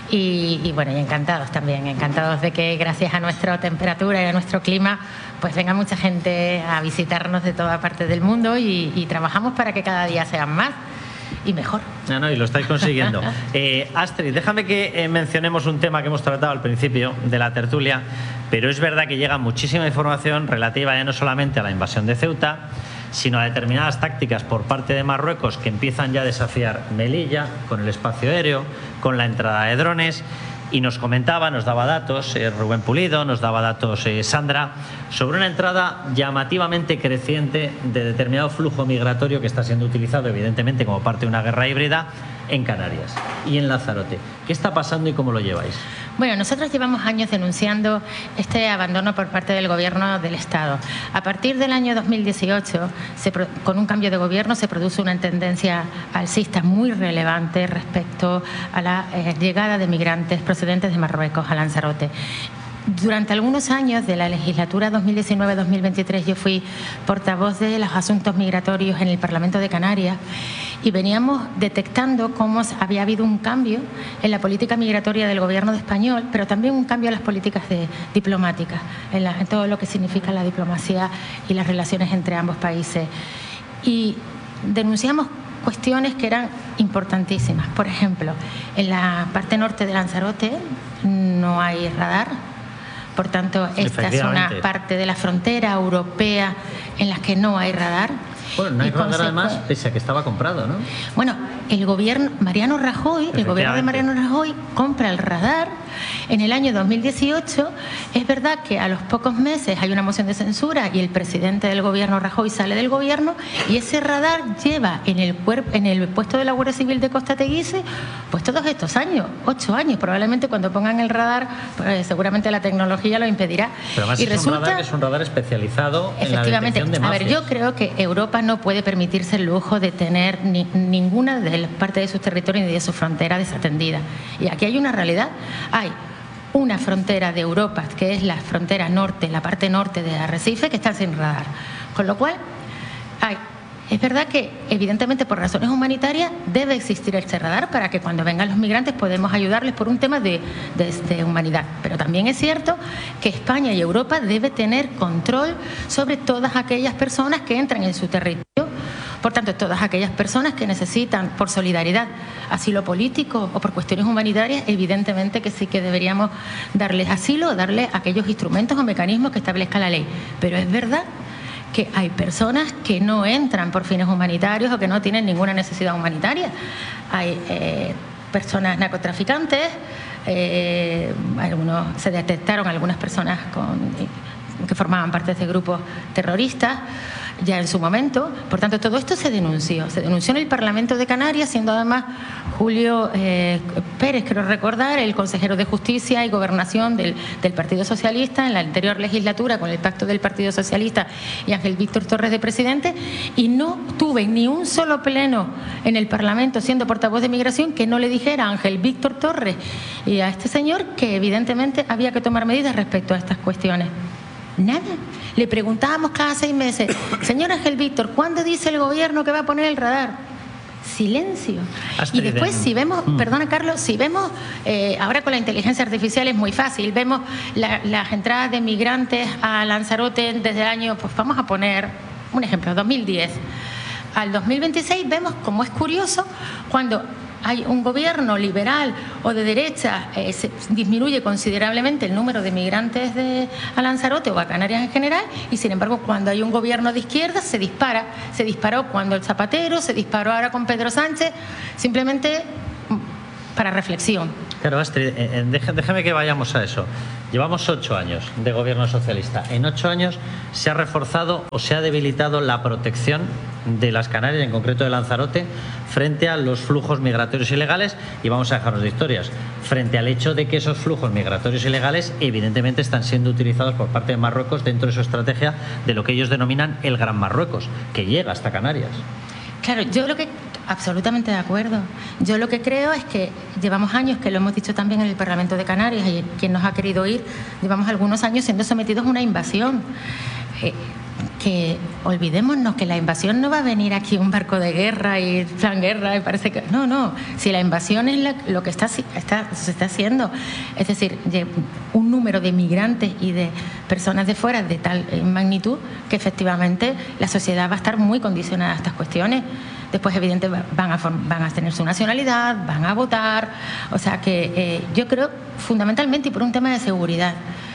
y bueno, y encantados de que gracias a nuestra temperatura y a nuestro clima pues venga mucha gente a visitarnos de toda parte del mundo y trabajamos para que cada día sean más y mejor. Y lo estáis consiguiendo. Astrid, déjame que mencionemos un tema que hemos tratado al principio de la tertulia, pero es verdad que llega muchísima información relativa ya no solamente a la invasión de Ceuta, sino a determinadas tácticas por parte de Marruecos que empiezan ya a desafiar Melilla con el espacio aéreo, con la entrada de drones. Y nos daba datos Rubén Pulido, nos daba datos Sandra, sobre una entrada llamativamente creciente de determinado flujo migratorio que está siendo utilizado evidentemente como parte de una guerra híbrida en Canarias y en Lanzarote. ¿Qué está pasando y cómo lo lleváis? Bueno, nosotros llevamos años denunciando este abandono por parte del Gobierno del Estado. A partir del año 2018, con un cambio de gobierno, se produce una tendencia alcista muy relevante respecto a la llegada de migrantes procedentes de Marruecos a Lanzarote. Durante algunos años de la legislatura 2019-2023 yo fui portavoz de los asuntos migratorios en el Parlamento de Canarias y veníamos detectando cómo había habido un cambio en la política migratoria del gobierno español, pero también un cambio en las políticas diplomáticas, en todo lo que significa la diplomacia y las relaciones entre ambos países. Y denunciamos cuestiones que eran importantísimas. Por ejemplo, en la parte norte de Lanzarote no hay radar. Por tanto, esta es una parte de la frontera europea en la que no hay radar. Bueno, no hay radar además, pese a que estaba comprado, ¿no? Bueno, el gobierno Mariano Rajoy, el gobierno de Mariano Rajoy compra el radar en el año 2018. Es verdad que a los pocos meses hay una moción de censura y el presidente del gobierno, Rajoy, sale del gobierno y ese radar lleva en el puesto de la Guardia Civil de Costa Teguise pues todos estos años, 8 años. Probablemente cuando pongan el radar, pues seguramente la tecnología lo impedirá. Pero además es un radar especializado en la detección de mafias. A ver, yo creo que Europa no puede permitirse el lujo de tener ninguna de las partes de sus territorios ni de su frontera desatendida. Y aquí hay una realidad. Hay una frontera de Europa, que es la frontera norte, la parte norte de Arrecife, que está sin radar. Con lo cual, es verdad que, evidentemente, por razones humanitarias, debe existir este radar para que cuando vengan los migrantes podamos ayudarles por un tema de humanidad. Pero también es cierto que España y Europa deben tener control sobre todas aquellas personas que entran en su territorio. Por tanto, todas aquellas personas que necesitan, por solidaridad, asilo político o por cuestiones humanitarias, evidentemente que sí que deberíamos darles asilo, darles aquellos instrumentos o mecanismos que establezca la ley. Pero es verdad que hay personas que no entran por fines humanitarios o que no tienen ninguna necesidad humanitaria. Hay personas narcotraficantes, se detectaron algunas personas que formaban parte de grupos terroristas. ya en su momento. Por tanto, todo esto se denunció en el Parlamento de Canarias, siendo además Julio Pérez, creo recordar, el consejero de Justicia y Gobernación del Partido Socialista en la anterior legislatura, con el pacto del Partido Socialista y Ángel Víctor Torres de presidente, y no tuve ni un solo pleno en el Parlamento, siendo portavoz de Migración, que no le dijera a Ángel Víctor Torres y a este señor que evidentemente había que tomar medidas respecto a estas cuestiones. Nada. Le preguntábamos cada 6 meses, señor Ángel Víctor, ¿cuándo dice el gobierno que va a poner el radar? Silencio. Y después, si vemos, perdona Carlos, si vemos, ahora con la inteligencia artificial es muy fácil, vemos las entradas de migrantes a Lanzarote desde el año, pues vamos a poner un ejemplo, 2010 al 2026, vemos como es curioso cuando hay un gobierno liberal o de derecha, se disminuye considerablemente el número de migrantes a Lanzarote o a Canarias en general, y sin embargo cuando hay un gobierno de izquierda se disparó cuando el Zapatero, se disparó ahora con Pedro Sánchez, simplemente para reflexión. Claro, Astrid, déjame que vayamos a eso. Llevamos 8 años de gobierno socialista. En 8 años se ha reforzado o se ha debilitado la protección de las Canarias, en concreto de Lanzarote, frente a los flujos migratorios ilegales, y vamos a dejarnos de historias, frente al hecho de que esos flujos migratorios ilegales evidentemente están siendo utilizados por parte de Marruecos dentro de su estrategia de lo que ellos denominan el Gran Marruecos, que llega hasta Canarias. Claro, absolutamente de acuerdo. Yo lo que creo es que llevamos años, que lo hemos dicho también en el Parlamento de Canarias, y quien nos ha querido ir, llevamos algunos años siendo sometidos a una invasión. Que olvidémonos que la invasión no va a venir aquí un barco de guerra y plan guerra y parece que... No, si la invasión es lo que se está haciendo, es decir, un número de migrantes y de personas de fuera de tal magnitud que efectivamente la sociedad va a estar muy condicionada a estas cuestiones. Después, evidentemente, van a tener su nacionalidad, van a votar. O sea que yo creo, fundamentalmente, y por un tema de seguridad,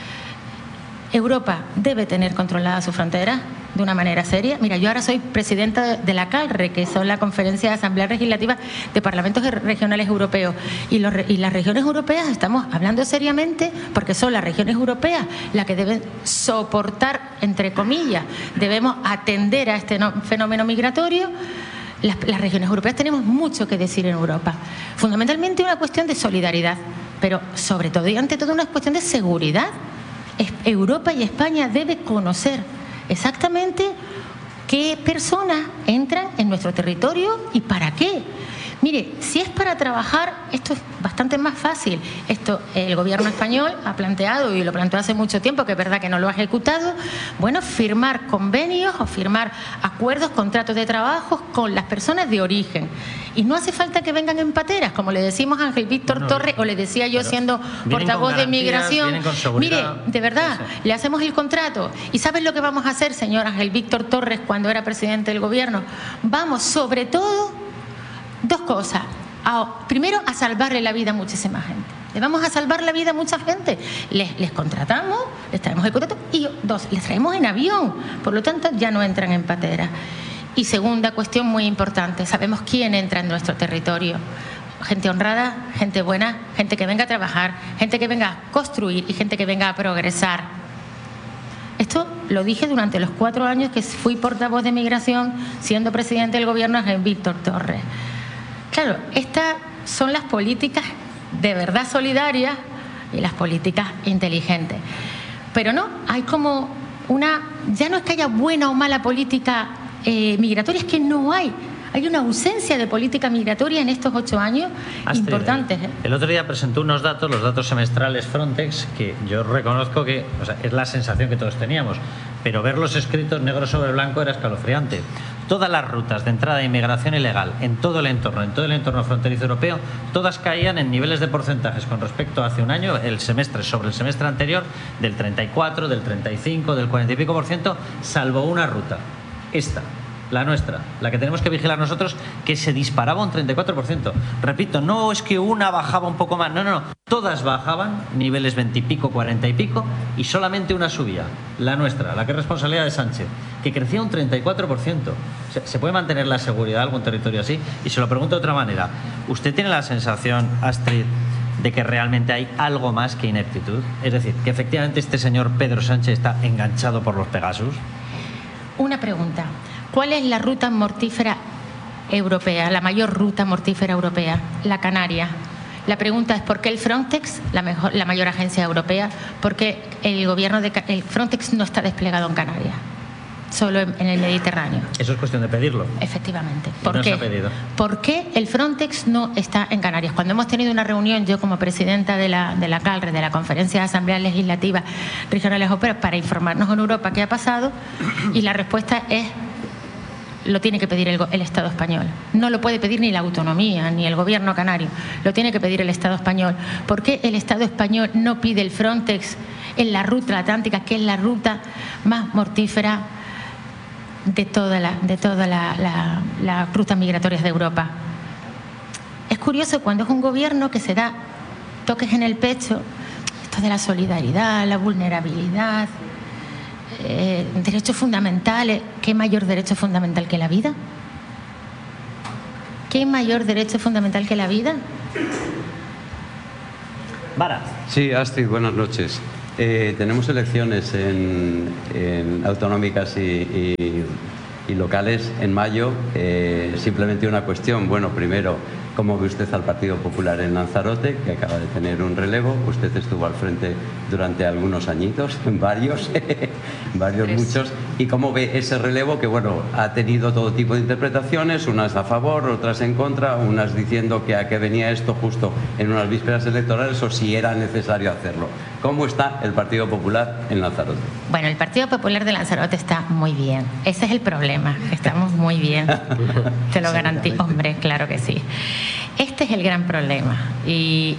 Europa debe tener controlada su frontera de una manera seria. Mira, yo ahora soy presidenta de la CALRE, que son la Conferencia de Asambleas Legislativas de Parlamentos Regionales Europeos. Y las regiones europeas estamos hablando seriamente, porque son las regiones europeas las que deben soportar, entre comillas, debemos atender a este fenómeno migratorio. Las regiones europeas tenemos mucho que decir en Europa. Fundamentalmente una cuestión de solidaridad, pero sobre todo y ante todo una cuestión de seguridad. Europa y España deben conocer exactamente qué personas entran en nuestro territorio y para qué. Mire, si es para trabajar, esto es bastante más fácil. Esto el gobierno español ha planteado, y lo planteó hace mucho tiempo, que es verdad que no lo ha ejecutado, bueno, firmar convenios o firmar acuerdos, contratos de trabajo con las personas de origen. Y no hace falta que vengan en pateras, como le decimos a Ángel Víctor Torres, o le decía yo siendo portavoz de Migración. Mire, de verdad, le hacemos el contrato. ¿Y sabes lo que vamos a hacer, señor Ángel Víctor Torres, cuando era presidente del gobierno? Vamos, sobre todo, dos cosas. Primero, a salvarle la vida a muchísima gente. Le vamos a salvar la vida a mucha gente. Les contratamos, les traemos el contrato, y dos, les traemos en avión. Por lo tanto, ya no entran en patera. Y segunda cuestión muy importante, sabemos quién entra en nuestro territorio. Gente honrada, gente buena, gente que venga a trabajar, gente que venga a construir y gente que venga a progresar. Esto lo dije durante los 4 años que fui portavoz de Migración, siendo presidente del gobierno Ángel Víctor Torres. Claro, estas son las políticas de verdad solidarias y las políticas inteligentes. Pero no, hay como ya no es que haya buena o mala política migratoria, es que no hay. Hay una ausencia de política migratoria en estos 8 años, Astrid, importantes. El otro día presentó unos datos, los datos semestrales Frontex, que yo reconozco que es la sensación que todos teníamos, pero verlos escritos negro sobre blanco era escalofriante. Todas las rutas de entrada de inmigración ilegal en todo el entorno fronterizo europeo, todas caían en niveles de porcentajes con respecto a hace un año, el semestre sobre el semestre anterior, del 34, del 35, del 40 y pico %, salvo una ruta, esta, la nuestra, la que tenemos que vigilar nosotros, que se disparaba un 34%. Repito, no es que una bajaba un poco más, no, todas bajaban, niveles 20 y pico, 40 y pico, y solamente una subía, la nuestra, la que es responsabilidad de Sánchez, que crecía un 34%. ¿Se puede mantener la seguridad de algún territorio así? Y se lo pregunto de otra manera, ¿usted tiene la sensación, Astrid, de que realmente hay algo más que ineptitud? Es decir, que efectivamente este señor Pedro Sánchez está enganchado por los Pegasus. Una pregunta. ¿Cuál es la ruta mortífera europea, la mayor ruta mortífera europea? La Canaria. La pregunta es ¿por qué el Frontex, la mayor agencia europea, por qué el Frontex no está desplegado en Canarias? Solo en el Mediterráneo. Eso es cuestión de pedirlo. Efectivamente. ¿Por qué? ¿Por qué el Frontex no está en Canarias? Cuando hemos tenido una reunión, yo como presidenta de la CALRE, de la Conferencia de Asambleas Legislativas Regionales Europeas, para informarnos en Europa qué ha pasado, y la respuesta es: lo tiene que pedir el Estado español. No lo puede pedir ni la autonomía, ni el gobierno canario. Lo tiene que pedir el Estado español. ¿Por qué el Estado español no pide el Frontex en la ruta atlántica, que es la ruta más mortífera de todas las rutas migratorias de Europa? Es curioso cuando es un gobierno que se da toques en el pecho, esto de la solidaridad, la vulnerabilidad, derechos fundamentales. ¿Qué mayor derecho fundamental que la vida? ¿Qué mayor derecho fundamental que la vida? Vara. Sí, Astrid, buenas noches. Tenemos elecciones en autonómicas y locales en mayo. Simplemente una cuestión. Bueno, primero, ¿cómo ve usted al Partido Popular en Lanzarote, que acaba de tener un relevo? Usted estuvo al frente durante algunos añitos, varios, muchos. ¿Y cómo ve ese relevo que, bueno, ha tenido todo tipo de interpretaciones, unas a favor, otras en contra, unas diciendo que a qué venía esto justo en unas vísperas electorales o si era necesario hacerlo? ¿Cómo está el Partido Popular en Lanzarote? Bueno, el Partido Popular de Lanzarote está muy bien. Ese es el problema. Estamos muy bien. Te lo garantizo. Hombre, claro que sí. Este es el gran problema. Y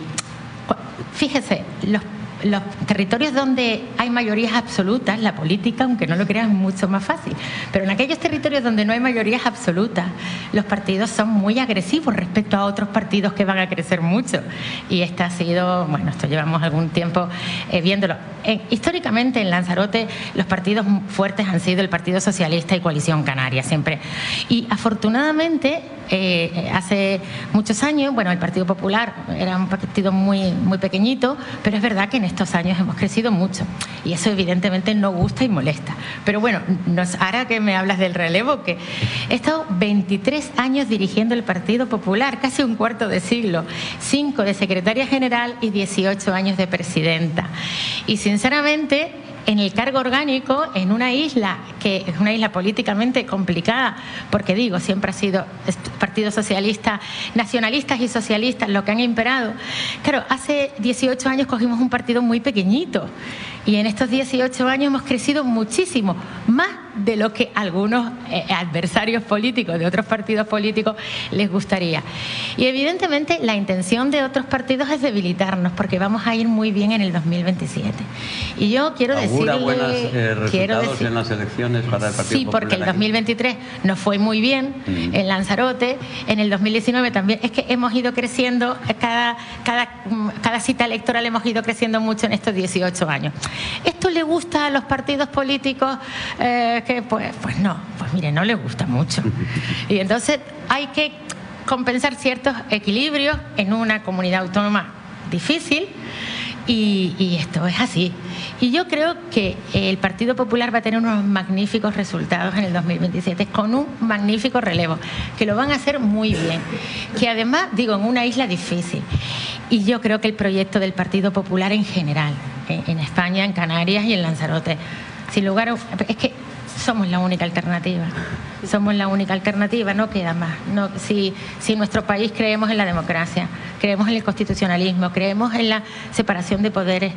fíjese, los territorios donde hay mayorías absolutas, la política, aunque no lo crean, es mucho más fácil. Pero en aquellos territorios donde no hay mayorías absolutas, los partidos son muy agresivos respecto a otros partidos que van a crecer mucho. Y esto ha sido, bueno, esto llevamos algún tiempo viéndolo. Históricamente en Lanzarote los partidos fuertes han sido el Partido Socialista y Coalición Canaria, siempre. Y afortunadamente, hace muchos años, bueno, el Partido Popular era un partido muy, muy pequeñito, pero es verdad que en estos años hemos crecido mucho y eso evidentemente no gusta y molesta. Pero bueno, ahora que me hablas del relevo, que he estado 23 años dirigiendo el Partido Popular, casi un cuarto de siglo, 5 de secretaria general y 18 años de presidenta. Y sinceramente, en el cargo orgánico, en una isla que es una isla políticamente complicada, porque digo, siempre ha sido Partido Socialista, nacionalistas y socialistas lo que han imperado. Claro, hace 18 años cogimos un partido muy pequeñito y en estos 18 años hemos crecido muchísimo, más de lo que algunos adversarios políticos de otros partidos políticos les gustaría. Y evidentemente la intención de otros partidos es debilitarnos, porque vamos a ir muy bien en el 2027. Y yo quiero ¿Augura buenos quiero resultados en las elecciones para el Partido Sí, Popular? porque el 2023 nos fue muy bien en Lanzarote, en el 2019 también. Es que hemos ido creciendo, cada cita electoral hemos ido creciendo mucho en estos 18 años. ¿Esto le gusta a los partidos políticos? Que pues no, pues mire, no les gusta mucho. Y entonces hay que compensar ciertos equilibrios en una comunidad autónoma difícil. Y esto es así. Y yo creo que el Partido Popular va a tener unos magníficos resultados en el 2027, con un magnífico relevo, que lo van a hacer muy bien. Que además, digo, en una isla difícil. Y yo creo que el proyecto del Partido Popular en general, en España, en Canarias y en Lanzarote, sin lugar a... Es que somos la única alternativa. Somos la única alternativa, no queda más. No, si en nuestro país creemos en la democracia, creemos en el constitucionalismo, creemos en la separación de poderes,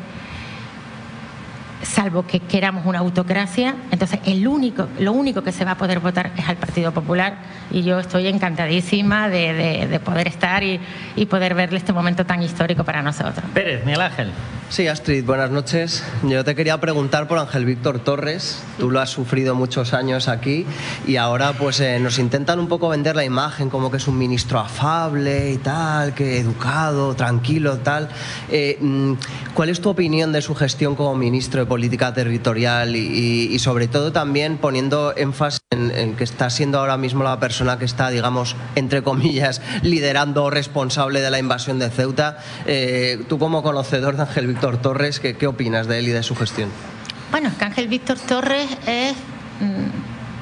salvo que queramos una autocracia, entonces lo único que se va a poder votar es al Partido Popular, y yo estoy encantadísima de poder estar y poder verle este momento tan histórico para nosotros. Pérez, Miguel Ángel. Sí, Astrid, buenas noches. Yo te quería preguntar por Ángel Víctor Torres. Tú lo has sufrido muchos años aquí y ahora pues nos intentan un poco vender la imagen como que es un ministro afable y tal, que educado, tranquilo, tal. ¿Cuál es tu opinión de su gestión como ministro de Política Territorial y sobre todo también poniendo énfasis en que está siendo ahora mismo la persona que está, digamos, entre comillas, liderando o responsable de la invasión de Ceuta? Tú como conocedor de Ángel Víctor Torres, ¿qué opinas de él y de su gestión? Bueno, es que Ángel Víctor Torres es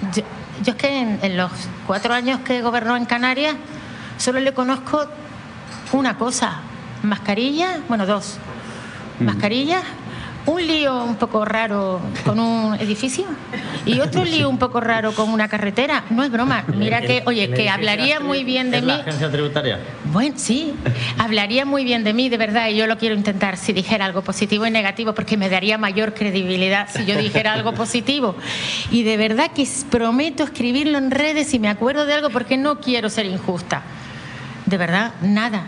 Yo es que en los 4 años que gobernó en Canarias solo le conozco una cosa: mascarilla, bueno, 2 mascarillas, un lío un poco raro con un edificio y otro lío un poco raro con una carretera. No es broma. Mira que, oye, que hablaría muy bien de mí. ¿La agencia tributaria? Bueno, sí, hablaría muy bien de mí, de verdad, y yo lo quiero intentar si dijera algo positivo y negativo, porque me daría mayor credibilidad si yo dijera algo positivo. Y de verdad que prometo escribirlo en redes si me acuerdo de algo, porque no quiero ser injusta. De verdad, nada.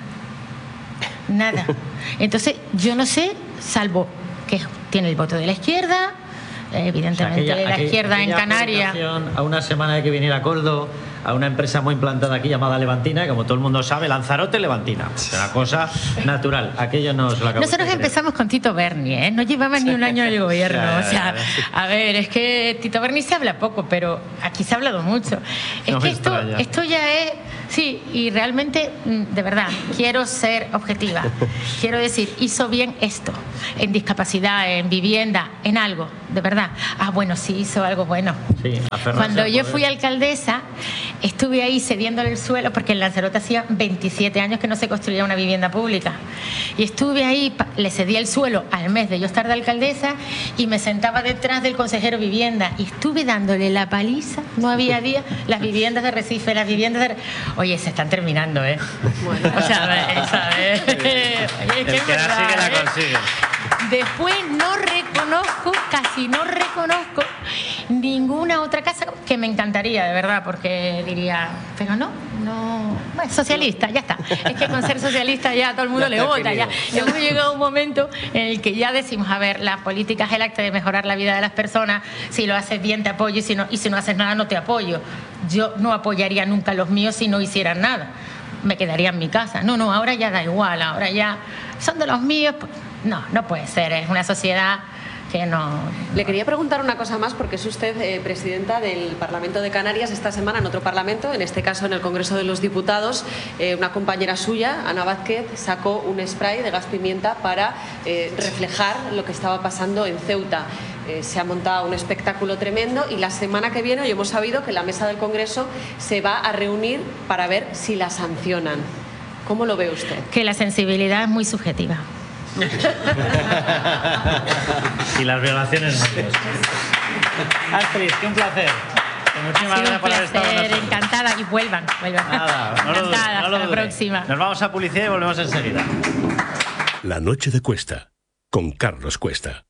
Entonces, yo no sé, salvo que tiene el voto de la izquierda, evidentemente, la izquierda en Canarias. A una semana de que viniera Coldo, a una empresa muy implantada aquí llamada Levantina, que como todo el mundo sabe, Lanzarote, Levantina. Es una cosa natural. Aquello no os lo acabo. Nosotros empezamos con Tito Berni, ¿eh? No llevaba ni un año en el gobierno. O sea, a ver, es que Tito Berni se habla poco, pero aquí se ha hablado mucho. Es que esto ya es... Sí, y realmente, de verdad, quiero ser objetiva. Quiero decir, hizo bien esto, en discapacidad, en vivienda, en algo, de verdad. Ah, bueno, sí, hizo algo bueno. Sí, cuando yo fui alcaldesa, estuve ahí cediéndole el suelo, porque en Lanzarote hacía 27 años que no se construía una vivienda pública. Y estuve ahí, le cedía el suelo al mes de yo estar de alcaldesa y me sentaba detrás del consejero vivienda y estuve dándole la paliza, no había día, las viviendas de Recife, las viviendas de... Oye, se están terminando, ¿eh? Bueno, o sea, ¿sabes? Oye, el que la sigue la consigue. Después casi no reconozco ninguna otra casa que me encantaría, de verdad, porque diría, pero no, bueno, socialista, ya está. Es que con ser socialista ya todo el mundo le vota, ya. Hemos llegado a un momento en el que ya decimos, a ver, la política es el acto de mejorar la vida de las personas, si lo haces bien te apoyo y si no haces nada no te apoyo. Yo no apoyaría nunca a los míos si no hicieran nada. Me quedaría en mi casa. No, ahora ya da igual, ahora ya son de los míos. No puede ser, es una sociedad que no... Le quería preguntar una cosa más, porque es usted presidenta del Parlamento de Canarias. Esta semana en otro parlamento, en este caso en el Congreso de los Diputados, una compañera suya, Ana Vázquez, sacó un spray de gas pimienta para reflejar lo que estaba pasando en Ceuta. Se ha montado un espectáculo tremendo y la semana que viene hoy hemos sabido que la mesa del Congreso se va a reunir para ver si la sancionan. ¿Cómo lo ve usted? Que la sensibilidad es muy subjetiva. Y las violaciones no. Astrid, qué un placer. Muchísimas gracias por haber estado con nosotros. Encantada, y vuelvan. Nada, encantada, hasta la próxima. Nos vamos a publicidad y volvemos enseguida. La noche de Cuesta, con Carlos Cuesta.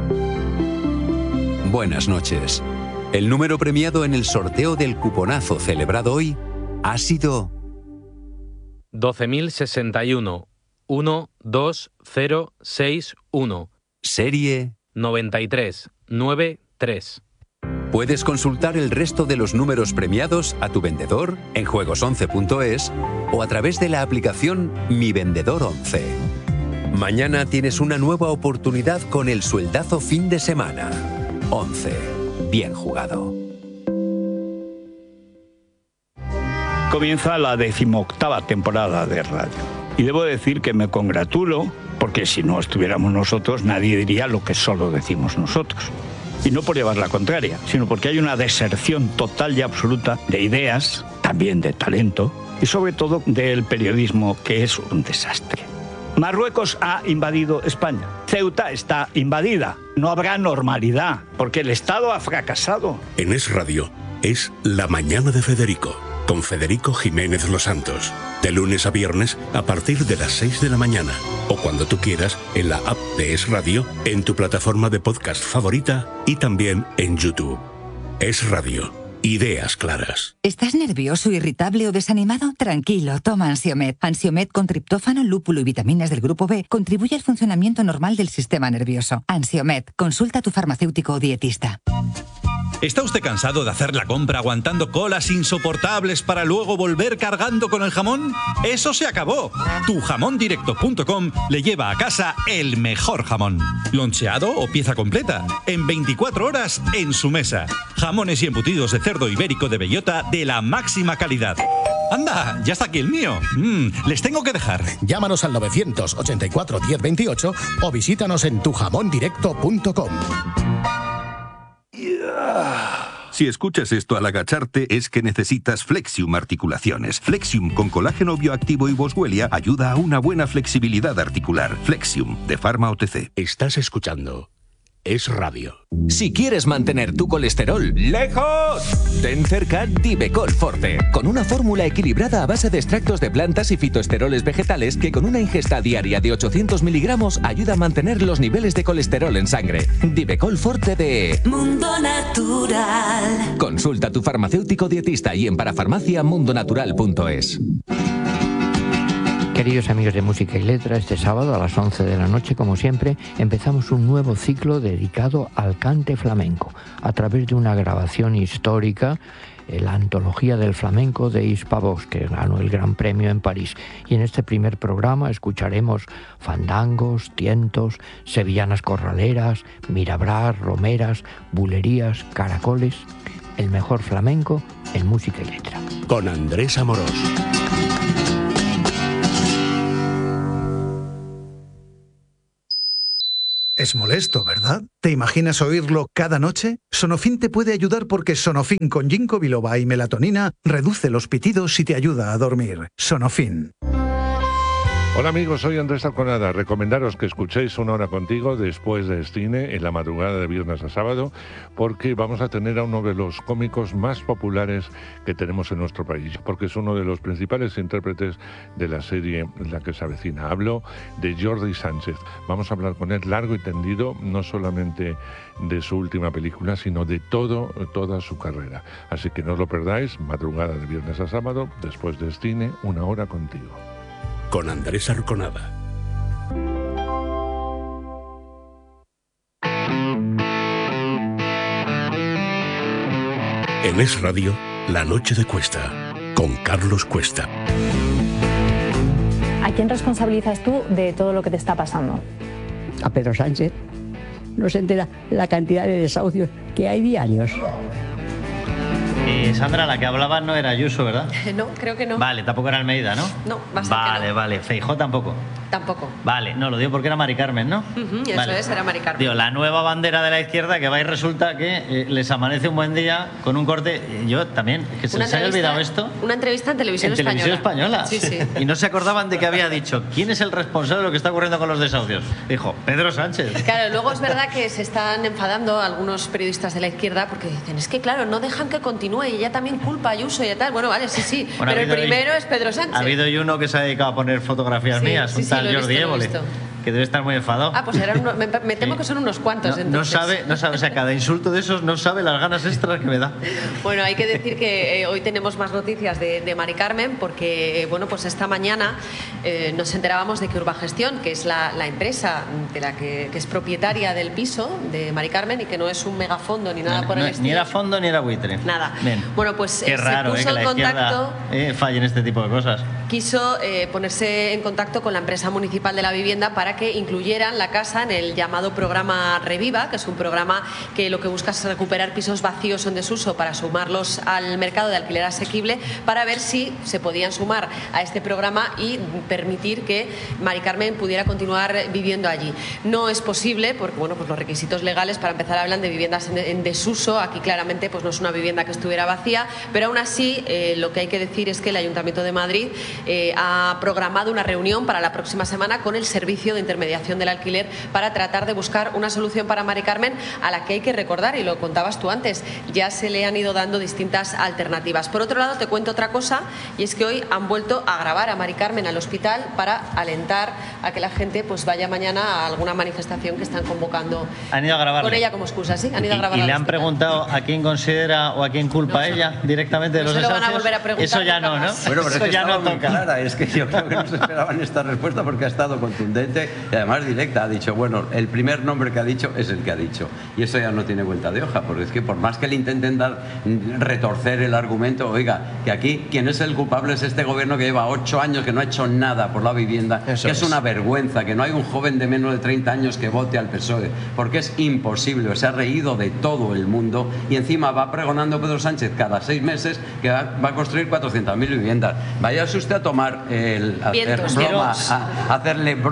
Buenas noches. El número premiado en el sorteo del cuponazo celebrado hoy ha sido 12.061 12061. Serie 9393. Puedes consultar el resto de los números premiados a tu vendedor en juegos11.es o a través de la aplicación Mi Vendedor 11. Mañana tienes una nueva oportunidad con el sueldazo fin de semana. 11. Bien jugado. Comienza la 18ª temporada de radio. Y debo decir que me congratulo, porque si no estuviéramos nosotros, nadie diría lo que solo decimos nosotros. Y no por llevar la contraria, sino porque hay una deserción total y absoluta de ideas, también de talento, y sobre todo del periodismo, que es un desastre. Marruecos ha invadido España. Ceuta está invadida. No habrá normalidad, porque el Estado ha fracasado. En Es Radio es La Mañana de Federico, con Federico Jiménez Los Santos. De lunes a viernes a partir de las 6 de la mañana. O cuando tú quieras en la app de Es Radio, en tu plataforma de podcast favorita y también en YouTube. Es Radio. Ideas claras. ¿Estás nervioso, irritable o desanimado? Tranquilo, toma Ansiomed. Ansiomed con triptófano, lúpulo y vitaminas del grupo B contribuye al funcionamiento normal del sistema nervioso. Ansiomed, consulta a tu farmacéutico o dietista. ¿Está usted cansado de hacer la compra aguantando colas insoportables para luego volver cargando con el jamón? ¡Eso se acabó! Tujamondirecto.com le lleva a casa el mejor jamón. Loncheado o pieza completa. En 24 horas en su mesa. Jamones y embutidos de cerdo ibérico de bellota de la máxima calidad. ¡Anda! ¡Ya está aquí el mío! Les tengo que dejar. Llámanos al 984 1028 o visítanos en tujamondirecto.com. Si escuchas esto al agacharte es que necesitas Flexium Articulaciones. Flexium con colágeno bioactivo y boswellia ayuda a una buena flexibilidad articular. Flexium, de Pharma OTC. Estás escuchando Es Radio. Si quieres mantener tu colesterol lejos, ten cerca Divecol Forte, con una fórmula equilibrada a base de extractos de plantas y fitoesteroles vegetales que con una ingesta diaria de 800 miligramos ayuda a mantener los niveles de colesterol en sangre. Divecol Forte de Mundo Natural. Consulta a tu farmacéutico dietista y en parafarmaciamundonatural.es. Queridos amigos de Música y Letra, este sábado a las 11 de la noche, como siempre, empezamos un nuevo ciclo dedicado al cante flamenco, a través de una grabación histórica, la antología del flamenco de Hispavox, que ganó el Gran Premio en París. Y en este primer programa escucharemos fandangos, tientos, sevillanas corraleras, mirabrás, romeras, bulerías, caracoles, el mejor flamenco en Música y Letra. Con Andrés Amorós. Es molesto, ¿verdad? ¿Te imaginas oírlo cada noche? Sonofin te puede ayudar porque Sonofin con ginkgo biloba y melatonina reduce los pitidos y te ayuda a dormir. Sonofin. Hola amigos, soy Andrés Arconada. Recomendaros que escuchéis Una Hora Contigo después de cine en la madrugada de viernes a sábado, porque vamos a tener a uno de los cómicos más populares que tenemos en nuestro país, porque es uno de los principales intérpretes de la serie La que se avecina. Hablo de Jordi Sánchez. Vamos a hablar con él largo y tendido, no solamente de su última película, sino de toda su carrera. Así que no os lo perdáis, madrugada de viernes a sábado, después de cine, Una Hora Contigo. Con Andrés Arconada. En Es Radio, La Noche de Cuesta, con Carlos Cuesta. ¿A quién responsabilizas tú de todo lo que te está pasando? A Pedro Sánchez. No se entera la cantidad de desahucios que hay diarios. Sandra, la que hablaba no era Ayuso, ¿verdad? No, creo que no. Vale, tampoco era Almeida, ¿no? No, bastante Vale. Feijóo tampoco. Tampoco. Vale, no, lo digo porque era Mari Carmen, ¿no? Eso vale. es, era Mari Carmen. Digo, la nueva bandera de la izquierda que va y resulta que les amanece un buen día con un corte. Yo también, que se les haya olvidado esto. Una entrevista en televisión española. Televisión española. Sí, sí. Y no se acordaban de que había dicho, ¿quién es el responsable de lo que está ocurriendo con los desahucios? Dijo, Pedro Sánchez. Claro, luego es verdad que se están enfadando algunos periodistas de la izquierda porque dicen, es que claro, no dejan que continúe y ella también culpa a Ayuso y tal. Bueno, vale, sí. Bueno, pero el primero es Pedro Sánchez. Ha habido uno que se ha dedicado a poner fotografías mías, un tal Jordi Évole, que debe estar muy enfadado. Ah, pues me temo que son unos cuantos. No sabe, o sea, cada insulto de esos no sabe las ganas extras que me da. Bueno, hay que decir que hoy tenemos más noticias de Mari Carmen porque, bueno, pues esta mañana nos enterábamos de que Urbagestión, que es la empresa de la que es propietaria del piso de Mari Carmen y que no es un megafondo ni nada por el estilo. Ni era fondo ni era buitre. Nada. Bien. Bueno, pues qué raro, se puso que la en contacto. Falle en este tipo de cosas. Quiso ponerse en contacto con la empresa municipal de la vivienda para que incluyeran la casa en el llamado programa Reviva, que es un programa que lo que busca es recuperar pisos vacíos o en desuso para sumarlos al mercado de alquiler asequible, para ver si se podían sumar a este programa y permitir que Mari Carmen pudiera continuar viviendo allí. No es posible porque, bueno, pues los requisitos legales para empezar hablan de viviendas en desuso. Aquí claramente pues no es una vivienda que estuviera vacía, pero aún así lo que hay que decir es que el Ayuntamiento de Madrid ha programado una reunión para la próxima semana con el Servicio de Intermediación del Alquiler para tratar de buscar una solución para Mari Carmen, a la que hay que recordar, y lo contabas tú antes, ya se le han ido dando distintas alternativas. Por otro lado, te cuento otra cosa, y es que hoy han vuelto a grabar a Mari Carmen al hospital para alentar a que la gente pues vaya mañana a alguna manifestación que están convocando. Han ido a grabarle. Con ella como excusa, sí, han ido a grabar. ¿Y le han preguntado a quién considera o a quién culpa a ella directamente de los desahucios? Van a volver a preguntar. Eso ya no, ¿no? Bueno, pero eso es que ya no muy toca. clara. Es que yo creo que no se esperaban esta respuesta porque ha estado contundente y además directa. Ha dicho, bueno, el primer nombre que ha dicho es el que ha dicho. Y eso ya no tiene vuelta de hoja, porque es que por más que le intenten retorcer el argumento, oiga, que aquí quien es el culpable es este gobierno que lleva 8 años que no ha hecho nada por la vivienda, eso que es una vergüenza, que no hay un joven de menos de 30 años que vote al PSOE, porque es imposible, se ha reído de todo el mundo y encima va pregonando Pedro Sánchez cada 6 meses que va a construir 400.000 viviendas. Váyase usted a tomar hacerle bromas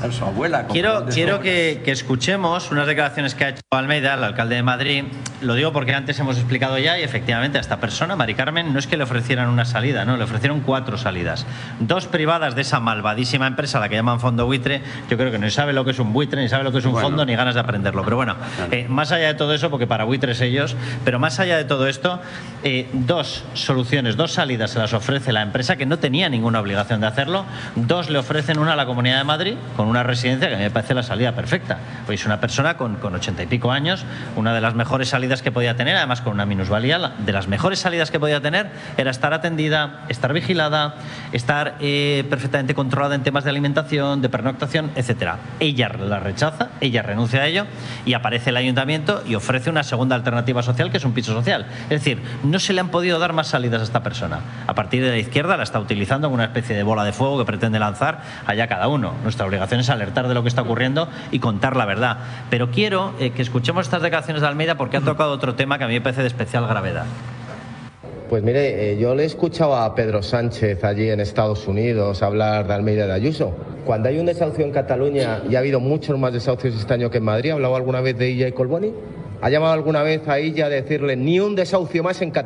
su abuela. Quiero que escuchemos unas declaraciones que ha hecho Almeida, el alcalde de Madrid. Lo digo porque antes hemos explicado ya y efectivamente a esta persona, Mari Carmen, no es que le ofrecieran una salida, no, le ofrecieron 4 salidas. 2 privadas de esa malvadísima empresa, la que llaman fondo buitre. Yo creo que no sabe lo que es un buitre, ni sabe lo que es un fondo, ni ganas de aprenderlo. Pero bueno, más allá de todo eso, porque para buitres ellos, pero más allá de todo esto, 2 soluciones, 2 salidas se las ofrece la empresa que no tenía ninguna obligación de hacerlo. 2 le ofrecen una a la Comunidad de Madrid con una residencia que a mí me parece la salida perfecta. Pues es una persona con 80 y pico años, una de las mejores salidas que podía tener, además con una minusvalía, de las mejores salidas que podía tener era estar atendida, estar vigilada, estar perfectamente controlada en temas de alimentación, de pernoctación, etcétera. Ella la rechaza, ella renuncia a ello y aparece el ayuntamiento y ofrece una segunda alternativa social que es un piso social. Es decir, no se le han podido dar más salidas a esta persona. A partir de la izquierda la está utilizando como una especie de bola de fuego que pretende lanzar allá cada uno. Nuestra obligación es alertar de lo que está ocurriendo y contar la verdad. Pero quiero que escuchemos estas declaraciones de Almeida porque ha tocado otro tema que a mí me parece de especial gravedad. Pues mire, yo le he escuchado a Pedro Sánchez allí en Estados Unidos hablar de Almeida y de Ayuso. Cuando hay un desahucio en Cataluña y ha habido muchos más desahucios este año que en Madrid, ¿ha hablado alguna vez de Illa y Colboni? ¿Ha llamado alguna vez a Illa a decirle ni un desahucio más en Cataluña?